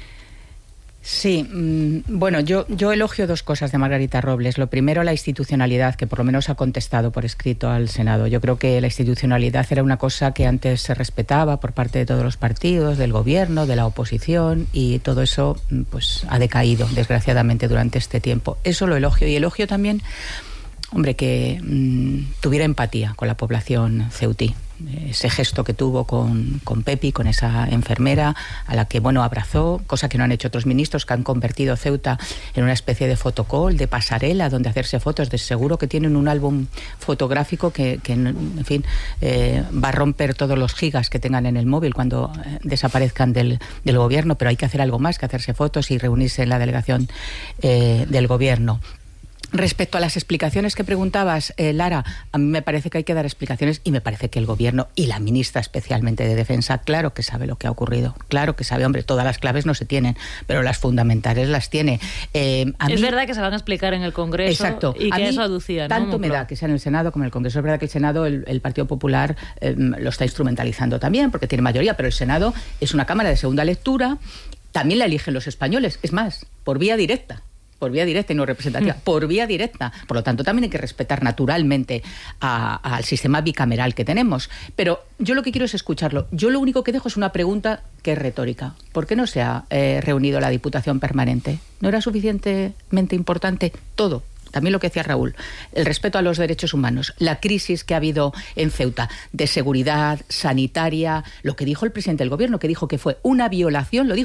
Sí, bueno, yo elogio dos cosas de Margarita Robles. Lo primero, la institucionalidad, que por lo menos ha contestado por escrito al Senado. Yo creo que la institucionalidad era una cosa que antes se respetaba por parte de todos los partidos, del gobierno, de la oposición, y todo eso pues ha decaído, desgraciadamente, durante este tiempo. Eso lo elogio. Y elogio también, hombre, que tuviera empatía con la población ceutí. Ese gesto que tuvo con Pepi, con esa enfermera a la que, bueno, abrazó, cosa que no han hecho otros ministros, que han convertido Ceuta en una especie de fotocall, de pasarela donde hacerse fotos. De seguro que tienen un álbum fotográfico que en fin, va a romper todos los gigas que tengan en el móvil cuando desaparezcan del gobierno, pero hay que hacer algo más que hacerse fotos y reunirse en la delegación del gobierno. Respecto a las explicaciones que preguntabas, Lara, a mí me parece que hay que dar explicaciones, y me parece que el gobierno y la ministra especialmente de Defensa, claro que sabe lo que ha ocurrido, claro que sabe, hombre, todas las claves no se tienen, pero las fundamentales las tiene. Es verdad que se van a explicar en el Congreso. Exacto. Y que eso aducía, ¿no? Tanto me da que sea en el Senado como en el Congreso. Es verdad que el Senado, el Partido Popular lo está instrumentalizando también porque tiene mayoría, pero el Senado es una Cámara de segunda lectura, también la eligen los españoles, es más, por vía directa y no representativa, por vía directa. Por lo tanto, también hay que respetar naturalmente al sistema bicameral que tenemos. Pero yo lo que quiero es escucharlo. Yo lo único que dejo es una pregunta que es retórica. ¿Por qué no se ha reunido la Diputación Permanente? ¿No era suficientemente importante todo? También lo que decía Raúl, el respeto a los derechos humanos, la crisis que ha habido en Ceuta, de seguridad, sanitaria, lo que dijo el presidente del gobierno, que dijo que fue una violación, lo dijo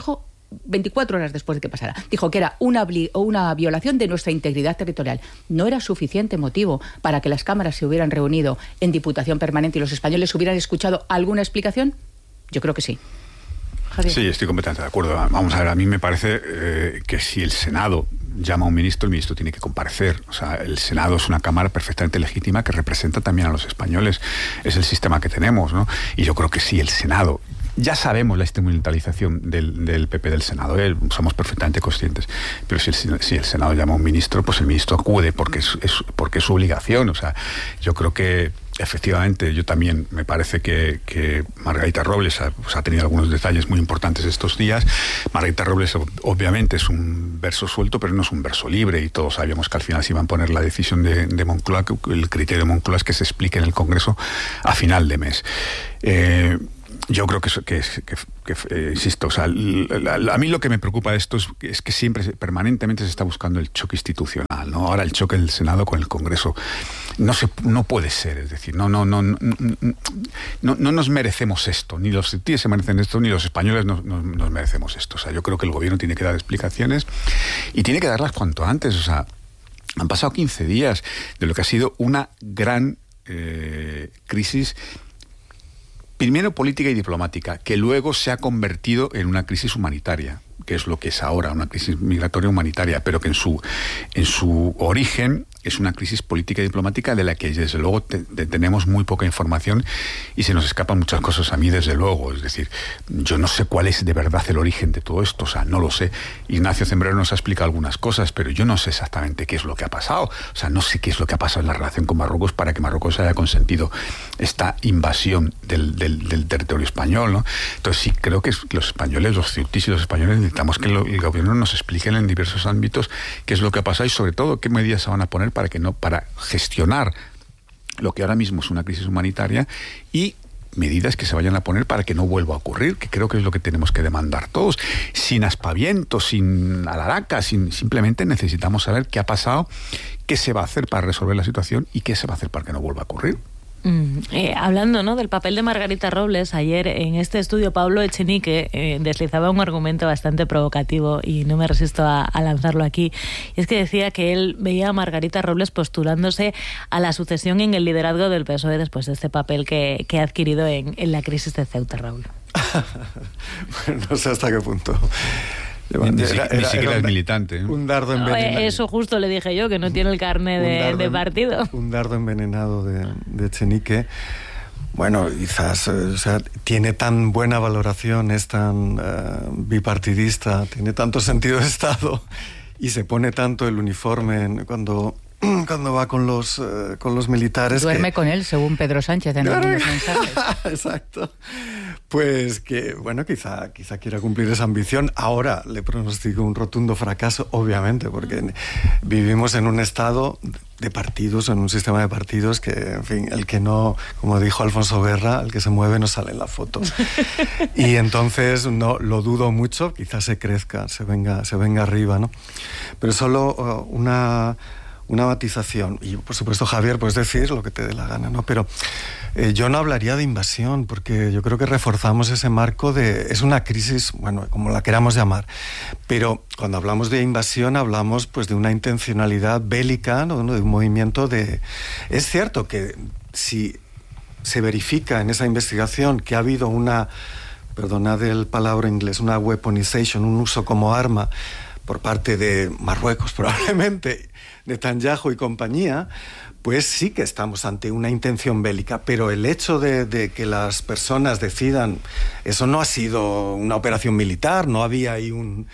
24 horas después de que pasara. Dijo que era una violación de nuestra integridad territorial. ¿No era suficiente motivo para que las cámaras se hubieran reunido en Diputación Permanente y los españoles hubieran escuchado alguna explicación? Yo creo que sí. Javier. Sí, estoy completamente de acuerdo. Vamos a ver, a mí me parece que si el Senado llama a un ministro, el ministro tiene que comparecer. O sea, el Senado es una cámara perfectamente legítima que representa también a los españoles. Es el sistema que tenemos, ¿no? Y yo creo que si el Senado... Ya sabemos la instrumentalización del PP del Senado, somos perfectamente conscientes. Pero si el Senado llama a un ministro, pues el ministro acude porque es su obligación. O sea, yo creo que efectivamente, yo también me parece que Margarita Robles ha tenido algunos detalles muy importantes estos días. Margarita Robles obviamente es un verso suelto, pero no es un verso libre, y todos sabíamos que al final se iban a poner la decisión de Moncloa, que el criterio de Moncloa es que se explique en el Congreso a final de mes. Yo creo que insisto, o sea, a mí lo que me preocupa de esto es que siempre, permanentemente se está buscando el choque institucional, ¿no? Ahora el choque del Senado con el Congreso no puede ser, es decir, no nos merecemos esto, ni los ciudadanos se merecen esto, ni los españoles nos merecemos esto. O sea, yo creo que el gobierno tiene que dar explicaciones y tiene que darlas cuanto antes. O sea, han pasado 15 días de lo que ha sido una gran crisis, primero política y diplomática, que luego se ha convertido en una crisis humanitaria, que es lo que es ahora, una crisis migratoria humanitaria, pero que en su origen es una crisis política y diplomática de la que desde luego tenemos muy poca información y se nos escapan muchas cosas a mí, desde luego. Es decir, yo no sé cuál es de verdad el origen de todo esto, o sea, no lo sé. Ignacio Zembrero nos ha explicado algunas cosas, pero yo no sé exactamente qué es lo que ha pasado. O sea, no sé qué es lo que ha pasado en la relación con Marruecos para que Marruecos haya consentido esta invasión del territorio español, ¿no? Entonces sí, creo que los españoles, los ceutíes y los españoles, necesitamos que el gobierno nos explique en diversos ámbitos qué es lo que ha pasado y sobre todo qué medidas se van a poner para gestionar lo que ahora mismo es una crisis humanitaria, y medidas que se vayan a poner para que no vuelva a ocurrir, que creo que es lo que tenemos que demandar todos, sin aspavientos, sin alaraca, simplemente necesitamos saber qué ha pasado, qué se va a hacer para resolver la situación y qué se va a hacer para que no vuelva a ocurrir. Hablando, ¿no?, del papel de Margarita Robles, ayer en este estudio Pablo Echenique deslizaba un argumento bastante provocativo y no me resisto a lanzarlo aquí. Y es que decía que él veía a Margarita Robles postulándose a la sucesión en el liderazgo del PSOE después de este papel que ha adquirido en la crisis de Ceuta, Raúl. Bueno, no sé hasta qué punto. Ni siquiera es militante, ¿no? Un dardo envenenado. Eso justo le dije yo, que no tiene el carné de partido. Un dardo envenenado de Echenique. Bueno, quizás, o sea, tiene tan buena valoración, es tan bipartidista, tiene tanto sentido de Estado y se pone tanto el uniforme cuando va con los militares. Duerme con él, según Pedro Sánchez en algunos mensajes. Exacto. Pues que, bueno, quizá quiera cumplir esa ambición. Ahora le pronostico un rotundo fracaso, obviamente, porque vivimos en un estado de partidos, en un sistema de partidos que, en fin, el que no, como dijo Alfonso Guerra, el que se mueve no sale en la foto. Y entonces no lo dudo mucho, quizás se crezca, se venga arriba, ¿no? Pero solo una matización, y por supuesto, Javier, puedes decir lo que te dé la gana, ¿no? Pero yo no hablaría de invasión, porque yo creo que reforzamos ese marco es una crisis, bueno, como la queramos llamar, pero cuando hablamos de invasión hablamos pues de una intencionalidad bélica, ¿no? De un movimiento Es cierto que si se verifica en esa investigación que ha habido perdonad el palabra inglés, una weaponization, un uso como arma por parte de Marruecos, probablemente, Netanyahu y compañía, pues sí que estamos ante una intención bélica, pero el hecho de que las personas decidan, eso no ha sido una operación militar, no había ahí un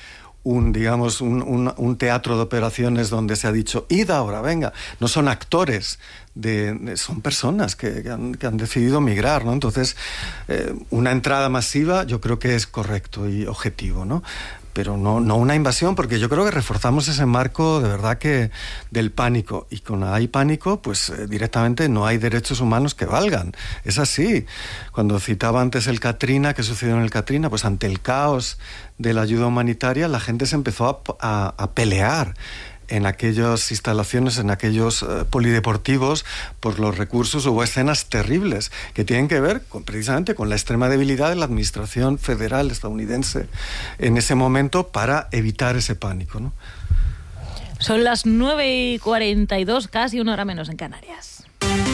teatro de operaciones donde se ha dicho, id ahora, venga, no son actores, son personas que han decidido migrar, ¿no? Entonces, una entrada masiva yo creo que es correcto y objetivo, ¿no? Pero no una invasión, porque yo creo que reforzamos ese marco de verdad que del pánico, y cuando hay pánico, pues directamente no hay derechos humanos que valgan. Es así. Cuando citaba antes el Katrina, ¿qué sucedió en el Katrina? Pues ante el caos de la ayuda humanitaria la gente se empezó a pelear en aquellas instalaciones, en aquellos polideportivos, por los recursos, hubo escenas terribles que tienen que ver precisamente con la extrema debilidad de la administración federal estadounidense en ese momento para evitar ese pánico, ¿no? Son las 9:42, casi una hora menos en Canarias.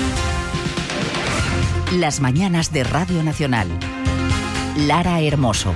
Las mañanas de Radio Nacional. Lara Hermoso.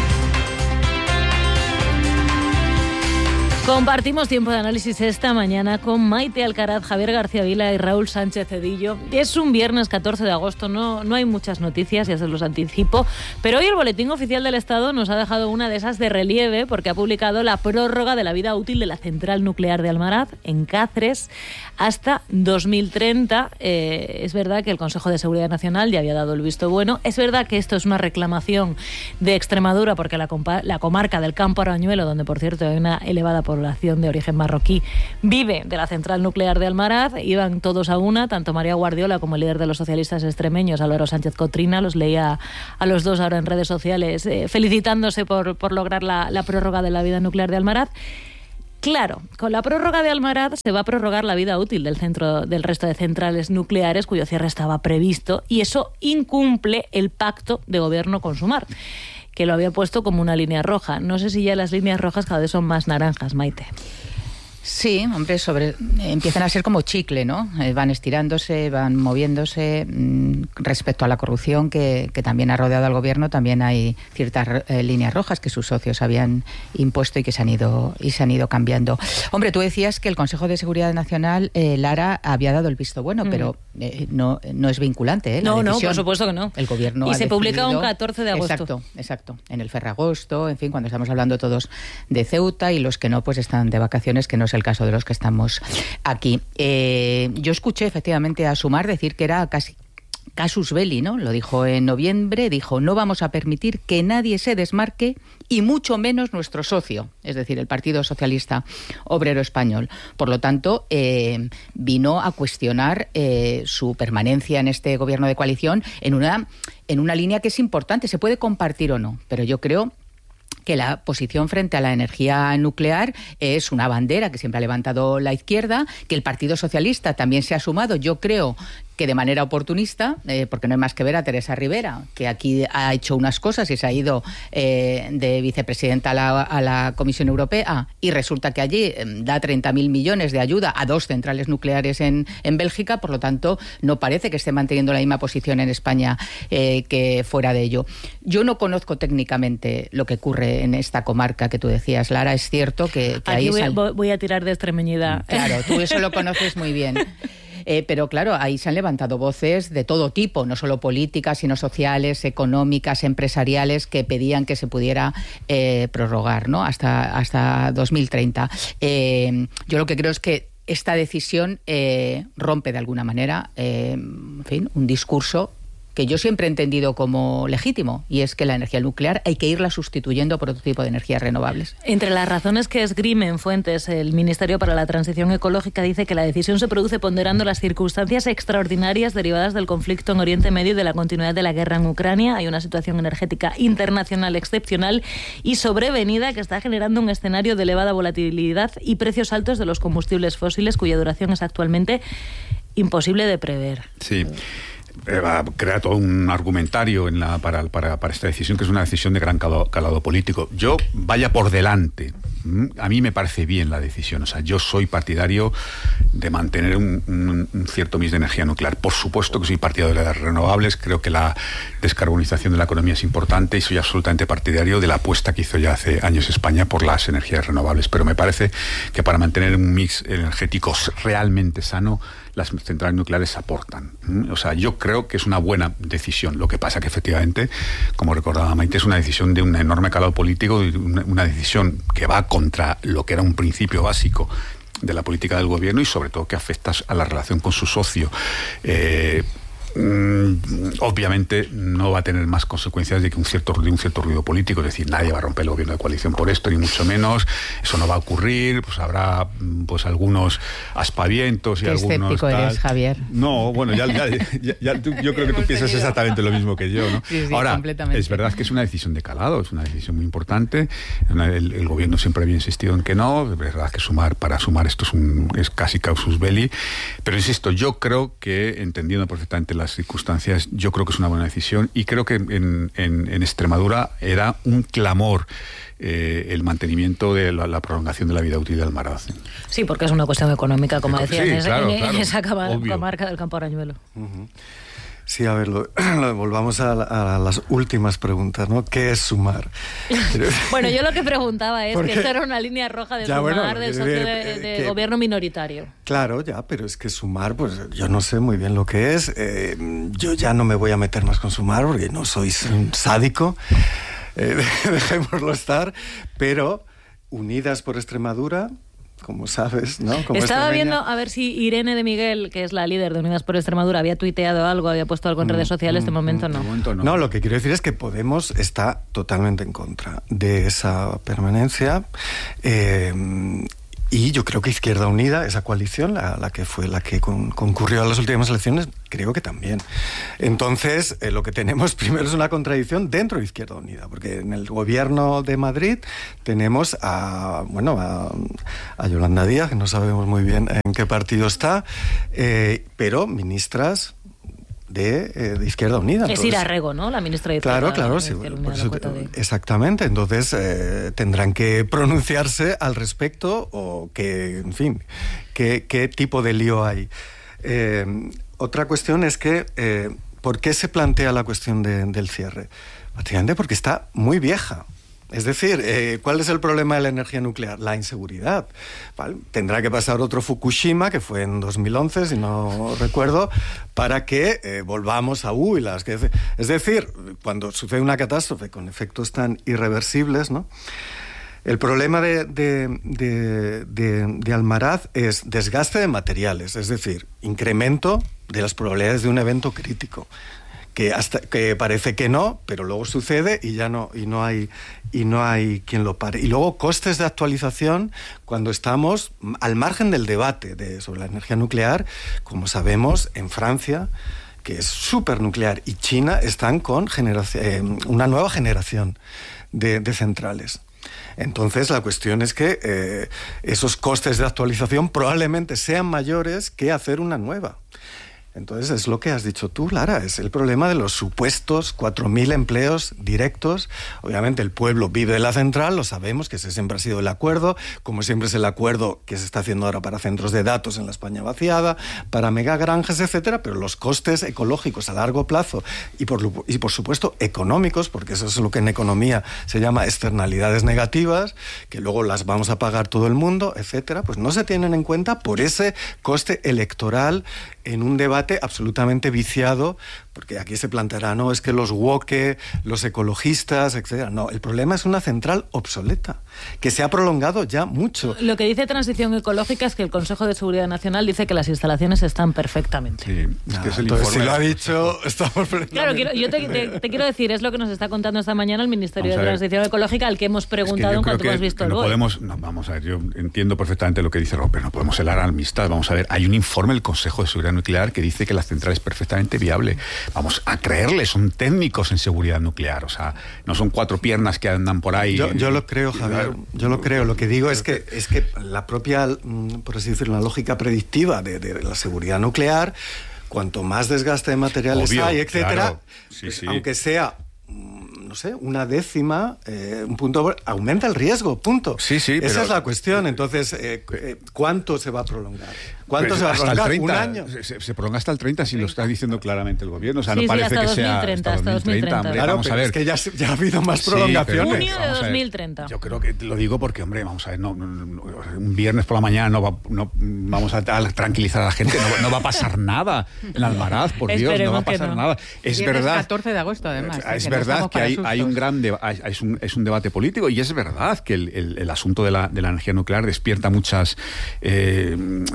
Compartimos tiempo de análisis esta mañana con Maite Alcaraz, Javier García Vila y Raúl Sánchez Cedillo. Es un viernes 14 de agosto, no hay muchas noticias, ya se los anticipo, pero hoy el Boletín Oficial del Estado nos ha dejado una de esas de relieve porque ha publicado la prórroga de la vida útil de la central nuclear de Almaraz, en Cáceres, hasta 2030. Es verdad que el Consejo de Seguridad Nacional ya había dado el visto bueno. Es verdad que esto es una reclamación de Extremadura porque la comarca del Campo Arañuelo, donde por cierto hay una elevada población de origen marroquí, vive de la central nuclear de Almaraz. Iban todos a una, tanto María Guardiola como el líder de los socialistas extremeños, Álvaro Sánchez Cotrina. Los leía a los dos ahora en redes sociales felicitándose por lograr la prórroga de la vida nuclear de Almaraz. Claro, con la prórroga de Almaraz se va a prorrogar la vida útil del resto de centrales nucleares cuyo cierre estaba previsto, y eso incumple el pacto de gobierno con Sumar, que lo había puesto como una línea roja. No sé si ya las líneas rojas cada vez son más naranjas, Maite. Sí, hombre, empiezan a ser como chicle, ¿no? Van estirándose, van moviéndose. Respecto a la corrupción que también ha rodeado al gobierno, también hay ciertas líneas rojas que sus socios habían impuesto y que se han ido cambiando. Hombre, tú decías que el Consejo de Seguridad Nacional, Lara, había dado el visto bueno, pero no es vinculante, ¿eh? No, por supuesto que no. El gobierno y ha se publica decidido, un 14 de agosto. Exacto. En el Ferragosto, en fin, cuando estamos hablando todos de Ceuta, y los que no, pues están de vacaciones, que no es el caso de los que estamos aquí. Yo escuché efectivamente a Sumar decir que era casi casus belli, ¿no? Lo dijo en noviembre, dijo: no vamos a permitir que nadie se desmarque, y mucho menos nuestro socio, es decir, el Partido Socialista Obrero Español. Por lo tanto, vino a cuestionar su permanencia en este gobierno de coalición en una línea que es importante, se puede compartir o no, pero yo creo que la posición frente a la energía nuclear es una bandera que siempre ha levantado la izquierda, que el Partido Socialista también se ha sumado, yo creo que de manera oportunista, porque no hay más que ver a Teresa Rivera, que aquí ha hecho unas cosas y se ha ido de vicepresidenta a la Comisión Europea, y resulta que allí da 30.000 millones de ayuda a 2 centrales nucleares en Bélgica. Por lo tanto, no parece que esté manteniendo la misma posición en España que fuera de ello. Yo no conozco técnicamente lo que ocurre en esta comarca que tú decías, Lara. Es cierto que aquí ahí voy a tirar de extremeñidad. Claro, tú eso lo conoces muy bien. Pero claro, ahí se han levantado voces de todo tipo, no solo políticas, sino sociales, económicas, empresariales, que pedían que se pudiera prorrogar, ¿no? hasta 2030. Yo lo que creo es que esta decisión rompe de alguna manera, en fin, un discurso que yo siempre he entendido como legítimo, y es que la energía nuclear hay que irla sustituyendo por otro tipo de energías renovables. Entre las razones que esgrimen fuentes, el Ministerio para la Transición Ecológica dice que la decisión se produce ponderando las circunstancias extraordinarias derivadas del conflicto en Oriente Medio y de la continuidad de la guerra en Ucrania. Hay una situación energética internacional excepcional y sobrevenida que está generando un escenario de elevada volatilidad y precios altos de los combustibles fósiles, cuya duración es actualmente imposible de prever. Sí. Crea todo un argumentario para esta decisión, que es una decisión de gran calado político. Yo, vaya por delante, a mí me parece bien la decisión. O sea, yo soy partidario de mantener un cierto mix de energía nuclear. Por supuesto que soy partidario de las renovables, creo que la descarbonización de la economía es importante, y soy absolutamente partidario de la apuesta que hizo ya hace años España por las energías renovables. Pero me parece que para mantener un mix energético realmente sano, las centrales nucleares aportan. O sea, yo creo que es una buena decisión. Lo que pasa que efectivamente, como recordaba Maite, es una decisión de un enorme calado político, y una decisión que va contra lo que era un principio básico de la política del gobierno, y sobre todo que afecta a la relación con su socio. Obviamente no va a tener más consecuencias de un cierto ruido político, es decir, nadie va a romper el gobierno de coalición por esto, ni mucho menos, eso no va a ocurrir, pues habrá pues algunos aspavientos y Qué algunos escéptico tal. eres, Javier. No, bueno, yo creo que tú piensas exactamente lo mismo que yo, ¿no? Sí, Ahora, completamente. es verdad que es una decisión de calado, es una decisión muy importante, el gobierno siempre había insistido en que no, es verdad que para sumar esto es casi casus belli, pero insisto, yo creo que, entendiendo perfectamente las circunstancias, yo creo que es una buena decisión y creo que en Extremadura era un clamor el mantenimiento de la prolongación de la vida útil de Almaraz. Sí, porque es una cuestión económica, como decían, sí, claro, en esa obvio. comarca del Campo Arañuelo. Sí, a ver, volvamos a las últimas preguntas, ¿no? ¿Qué es sumar? Bueno, yo lo que preguntaba es que esta era una línea roja de Ya, sumar bueno, del socio de gobierno minoritario. Claro, ya, pero es que sumar, pues yo no sé muy bien lo que es. Yo ya no me voy a meter más con sumar porque no soy un sádico. Dejémoslo estar. Pero Unidas por Extremadura, como sabes, ¿no? Como Estaba extremeña. viendo a ver si Irene de Miguel, que es la líder de Unidas por Extremadura, había tuiteado algo, había puesto algo en redes sociales. De momento no. No, lo que quiero decir es que Podemos está totalmente en contra de esa permanencia. Y yo creo que Izquierda Unida, esa coalición, la que fue la que concurrió a las últimas elecciones, creo que también. Entonces, lo que tenemos primero es una contradicción dentro de Izquierda Unida, porque en el gobierno de Madrid tenemos a Yolanda Díaz, que no sabemos muy bien en qué partido está, pero ministras de Izquierda Unida. Es Ira Rego, ¿no? La ministra de Izquierda. Claro, sí. Exactamente. Entonces tendrán que pronunciarse al respecto o que, en fin, qué tipo de lío hay. Otra cuestión es que ¿por qué se plantea la cuestión del cierre? Prácticamente porque está muy vieja. Es decir, ¿cuál es el problema de la energía nuclear? La inseguridad. ¿Vale? Tendrá que pasar otro Fukushima, que fue en 2011, si no recuerdo, para que volvamos a huilas. Es decir, cuando sucede una catástrofe con efectos tan irreversibles, ¿no? El problema de Almaraz es desgaste de materiales, es decir, incremento de las probabilidades de un evento crítico. Que parece que no, pero luego sucede y ya no hay quien lo pare. Y luego costes de actualización cuando estamos al margen del debate sobre la energía nuclear, como sabemos, en Francia, que es supernuclear, y China están con una nueva generación de centrales. Entonces la cuestión es que esos costes de actualización probablemente sean mayores que hacer una nueva. Entonces es lo que has dicho tú, Lara, es el problema de los supuestos 4.000 empleos directos. Obviamente el pueblo vive de la central, lo sabemos, que ese siempre ha sido el acuerdo, como siempre es el acuerdo que se está haciendo ahora para centros de datos en la España vaciada, para megagranjas, etcétera, pero los costes ecológicos a largo plazo y por supuesto económicos, porque eso es lo que en economía se llama externalidades negativas, que luego las vamos a pagar todo el mundo, etcétera, pues no se tienen en cuenta por ese coste electoral en un debate absolutamente viciado, porque aquí se planteará, no, es que los woke, los ecologistas, etcétera. No, el problema es una central obsoleta, que se ha prolongado ya mucho. Lo que dice Transición Ecológica es que el Consejo de Seguridad Nacional dice que las instalaciones están perfectamente. Sí, es que es el entonces, informe. si lo ha dicho, estamos... Claro, yo te quiero decir, es lo que nos está contando esta mañana el Ministerio de Transición Ecológica, al que hemos preguntado en cuanto hemos visto el BOE. Vamos a ver, yo entiendo perfectamente lo que dice Roper, no podemos helar a amistad. Vamos a ver, hay un informe del Consejo de Seguridad Nuclear que dice que la central es perfectamente viable. Vamos a creerle, son técnicos en seguridad nuclear, o sea, no son cuatro piernas que andan por ahí. Yo lo creo, Javier, yo lo creo. Lo que digo es que la propia, por así decirlo, la lógica predictiva de la seguridad nuclear, cuanto más desgaste de materiales hay, etcétera, claro. Sí. aunque sea, no sé, una décima, un punto, aumenta el riesgo, punto. Sí, esa es la cuestión. Entonces, ¿cuánto se va a prolongar? ¿Cuánto se va a hasta prolongar? El 30, ¿Un año? Se prolonga hasta el 30, si lo está diciendo claramente el gobierno. O sea, Sí, no parece hasta que 2030, sea hasta 2030. Hombre, Claro, vamos a ver. es que ya ha habido más prolongaciones. Junio de 2030. Yo creo que lo digo porque, hombre, vamos a ver, un viernes por la mañana no vamos a tranquilizar a la gente, no va a pasar nada en Almaraz, por Dios, no va a pasar nada. Es verdad. 14 de agosto, además. Es verdad que hay un gran es un debate político, y es verdad que el asunto de la energía nuclear despierta muchas es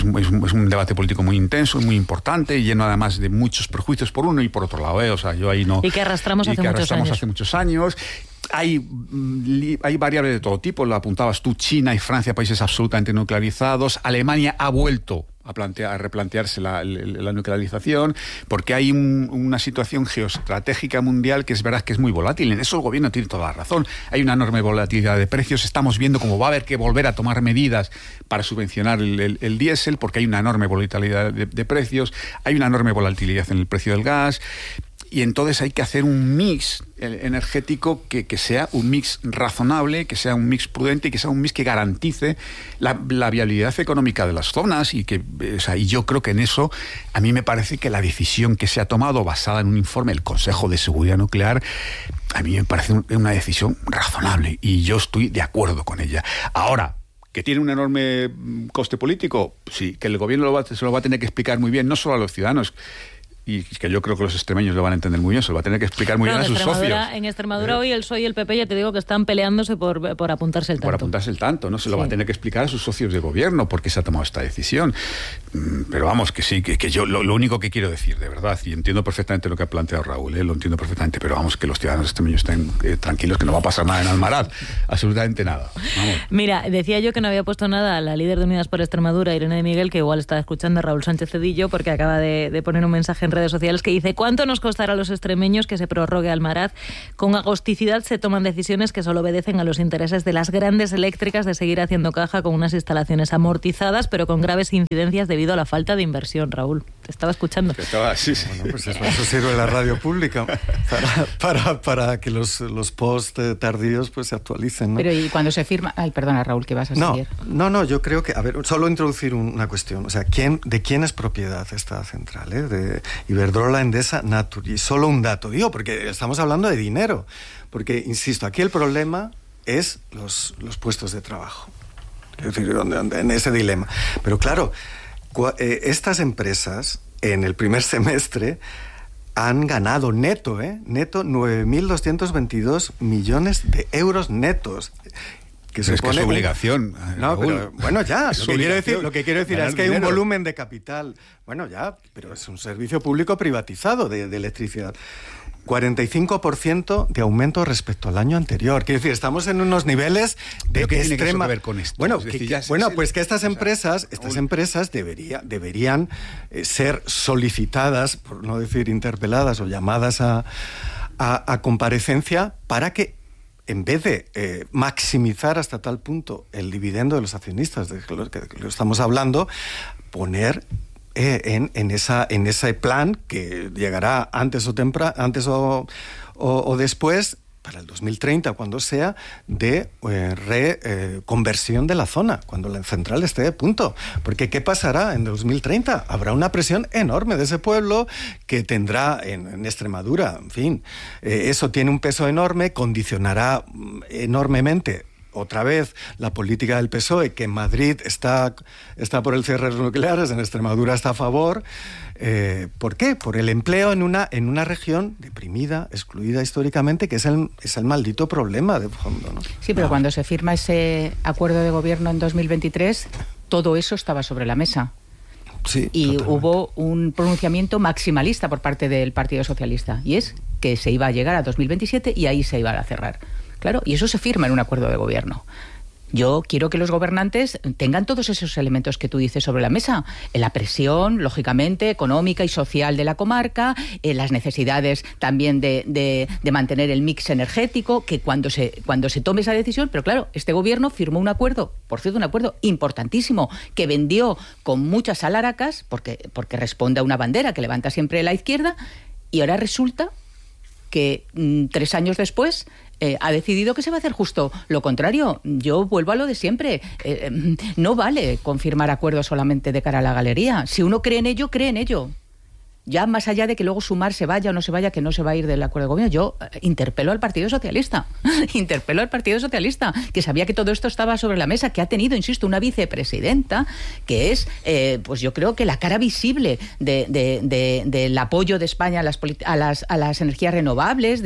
un debate político muy intenso, muy importante, lleno además de muchos prejuicios por uno y por otro lado, O sea, yo ahí no... Y que arrastramos hace muchos años. Hay variables de todo tipo, lo apuntabas tú, China y Francia, países absolutamente nuclearizados. Alemania ha vuelto a replantearse la nuclearización, porque hay una situación geoestratégica mundial que es verdad que es muy volátil. En eso el gobierno tiene toda la razón. Hay una enorme volatilidad de precios. Estamos viendo cómo va a haber que volver a tomar medidas para subvencionar el diésel, porque hay una enorme volatilidad de precios, hay una enorme volatilidad en el precio del gas. Y entonces hay que hacer un mix energético que sea un mix razonable, que sea un mix prudente y que sea un mix que garantice la viabilidad económica de las zonas. Y yo creo que en eso, a mí me parece que la decisión que se ha tomado basada en un informe del Consejo de Seguridad Nuclear, a mí me parece una decisión razonable y yo estoy de acuerdo con ella. Ahora, ¿que tiene un enorme coste político? Sí, que el gobierno se lo va a tener que explicar muy bien, no solo a los ciudadanos, y que yo creo que los extremeños lo van a entender muy bien, se lo va a tener que explicar muy bien a sus socios. En Extremadura hoy el PSOE y el PP, ya te digo que están peleándose por apuntarse el tanto. Por apuntarse el tanto, ¿no? Se lo va a tener que explicar a sus socios de gobierno por qué se ha tomado esta decisión. Pero vamos, que sí, que yo lo único que quiero decir, de verdad, y entiendo perfectamente lo que ha planteado Raúl, lo entiendo perfectamente, pero vamos, que los ciudadanos extremeños estén tranquilos, que no va a pasar nada en Almaraz, absolutamente nada. Vamos. Mira, decía yo que no había puesto nada a la líder de Unidas por Extremadura, Irene de Miguel, que igual estaba escuchando a Raúl Sánchez Cedillo, porque acaba de poner un mensaje en redes sociales que dice: ¿cuánto nos costará a los extremeños que se prorrogue Almaraz? Con agosticidad se toman decisiones que solo obedecen a los intereses de las grandes eléctricas de seguir haciendo caja con unas instalaciones amortizadas, pero con graves incidencias debido a la falta de inversión. Raúl, te estaba escuchando. Sí. Bueno, pues eso sirve la radio pública para que los post tardíos pues se actualicen, ¿no? Pero ¿y cuando se firma? Ay, perdona, Raúl, que vas a seguir. No, yo creo que, a ver, solo introducir una cuestión. O sea, ¿de quién es propiedad esta central? De Iberdrola, Endesa, Naturgy. Solo un dato, digo, porque estamos hablando de dinero. Porque, insisto, aquí el problema es los puestos de trabajo. Es decir, en ese dilema. Pero claro, estas empresas en el primer semestre han ganado neto 9.222 millones de euros netos. Que es que es obligación. No, pero bueno, ya. Lo que quiero decir es que hay un volumen de capital. Bueno, ya, pero es un servicio público privatizado de electricidad. 45% de aumento respecto al año anterior. Quiero decir, estamos en unos niveles de extrema... ¿Qué tiene que ver con esto? Bueno, pues que estas empresas deberían ser solicitadas, por no decir interpeladas o llamadas a comparecencia, para que, en vez de maximizar hasta tal punto el dividendo de los accionistas, de lo que estamos hablando, poner en ese plan que llegará antes o después, para el 2030, cuando sea, de reconversión de la zona, cuando la central esté de punto. Porque ¿qué pasará en 2030? Habrá una presión enorme de ese pueblo que tendrá en Extremadura, en fin, eso tiene un peso enorme, condicionará enormemente otra vez la política del PSOE, que en Madrid está por el cierre de los nucleares, en Extremadura está a favor. ¿Por qué? Por el empleo en una región deprimida, excluida históricamente, que es el maldito problema de fondo, ¿no? Sí, pero cuando se firma ese acuerdo de gobierno en 2023, todo eso estaba sobre la mesa. Sí, y totalmente. Hubo un pronunciamiento maximalista por parte del Partido Socialista, y es que se iba a llegar a 2027 y ahí se iba a cerrar. Claro, y eso se firma en un acuerdo de gobierno. Yo quiero que los gobernantes tengan todos esos elementos que tú dices sobre la mesa. La presión, lógicamente, económica y social de la comarca, las necesidades también de mantener el mix energético, que cuando se tome esa decisión, pero claro, este gobierno firmó un acuerdo, por cierto, un acuerdo importantísimo, que vendió con muchas alaracas, porque responde a una bandera que levanta siempre la izquierda, y ahora resulta que 3 años después ha decidido que se va a hacer justo lo contrario. Yo vuelvo a lo de siempre. No vale confirmar acuerdos solamente de cara a la galería. Si uno cree en ello, cree en ello. ya más allá de que luego Sumar se vaya o no se vaya, que no se va a ir del acuerdo de gobierno, yo interpelo al Partido Socialista, que sabía que todo esto estaba sobre la mesa, que ha tenido, insisto, una vicepresidenta que es, pues yo creo que la cara visible del apoyo de España a las energías renovables,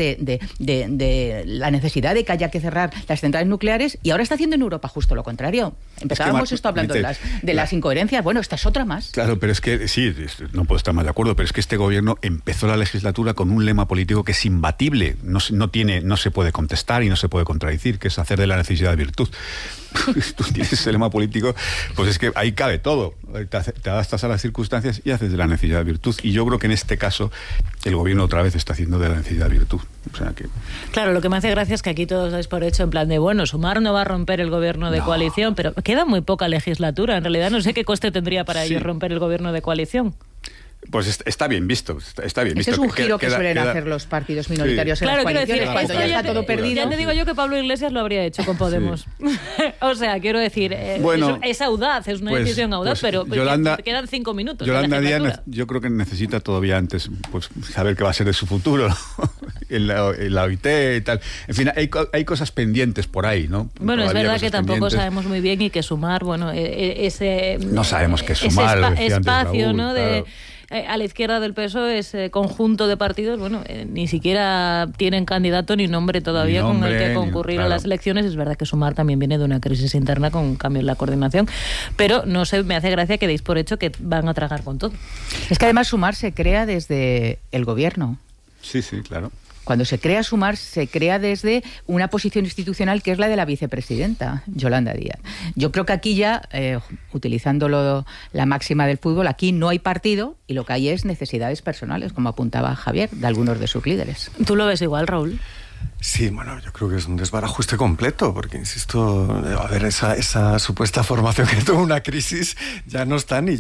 de la necesidad de que haya que cerrar las centrales nucleares, y ahora está haciendo en Europa justo lo contrario. Empezábamos esto hablando de las incoherencias. Bueno, esta es otra más. Claro, pero es que sí, no puedo estar más de acuerdo, pero es que este gobierno empezó la legislatura con un lema político que es imbatible, no se puede contestar y no se puede contradecir, que es hacer de la necesidad virtud. Tú tienes ese lema político, pues es que ahí cabe todo. Te adaptas a las circunstancias y haces de la necesidad virtud. Y yo creo que en este caso el gobierno otra vez está haciendo de la necesidad virtud. O sea que... Claro, lo que me hace gracia es que aquí todos dais por hecho en plan de, bueno, Sumar no va a romper el gobierno de coalición, pero queda muy poca legislatura. En realidad no sé qué coste tendría para ellos romper el gobierno de coalición. Pues está bien visto, está bien visto. Ese es un giro que suelen hacer los partidos minoritarios en las coaliciones, cuando ya está todo perdido. Ya te digo yo que Pablo Iglesias lo habría hecho con Podemos. O sea, quiero decir, es audaz, es una decisión audaz, pero Yolanda, quedan 5 minutos. Yolanda Díaz, yo creo que necesita todavía antes pues saber qué va a ser de su futuro, ¿no? en la OIT y tal. En fin, hay cosas pendientes por ahí, ¿no? Bueno, es verdad que tampoco sabemos muy bien y que Sumar, bueno, ese... No sabemos qué es Sumar. Ese espacio, Raúl, ¿no? Claro. A la izquierda del PSOE, ese conjunto de partidos, bueno, ni siquiera tienen candidato ni nombre todavía con el que concurrir a las elecciones. Es verdad que Sumar también viene de una crisis interna con cambios en la coordinación, pero no sé, me hace gracia que deis por hecho que van a tragar con todo. Es que además Sumar se crea desde el gobierno. Sí, claro. Cuando se crea Sumar, se crea desde una posición institucional que es la de la vicepresidenta, Yolanda Díaz. Yo creo que aquí ya, utilizando la máxima del fútbol, aquí no hay partido y lo que hay es necesidades personales, como apuntaba Javier, de algunos de sus líderes. ¿Tú lo ves igual, Raúl? Sí, bueno, yo creo que es un desbarajuste completo, porque, insisto, a ver, esa supuesta formación que tuvo una crisis ya no está ni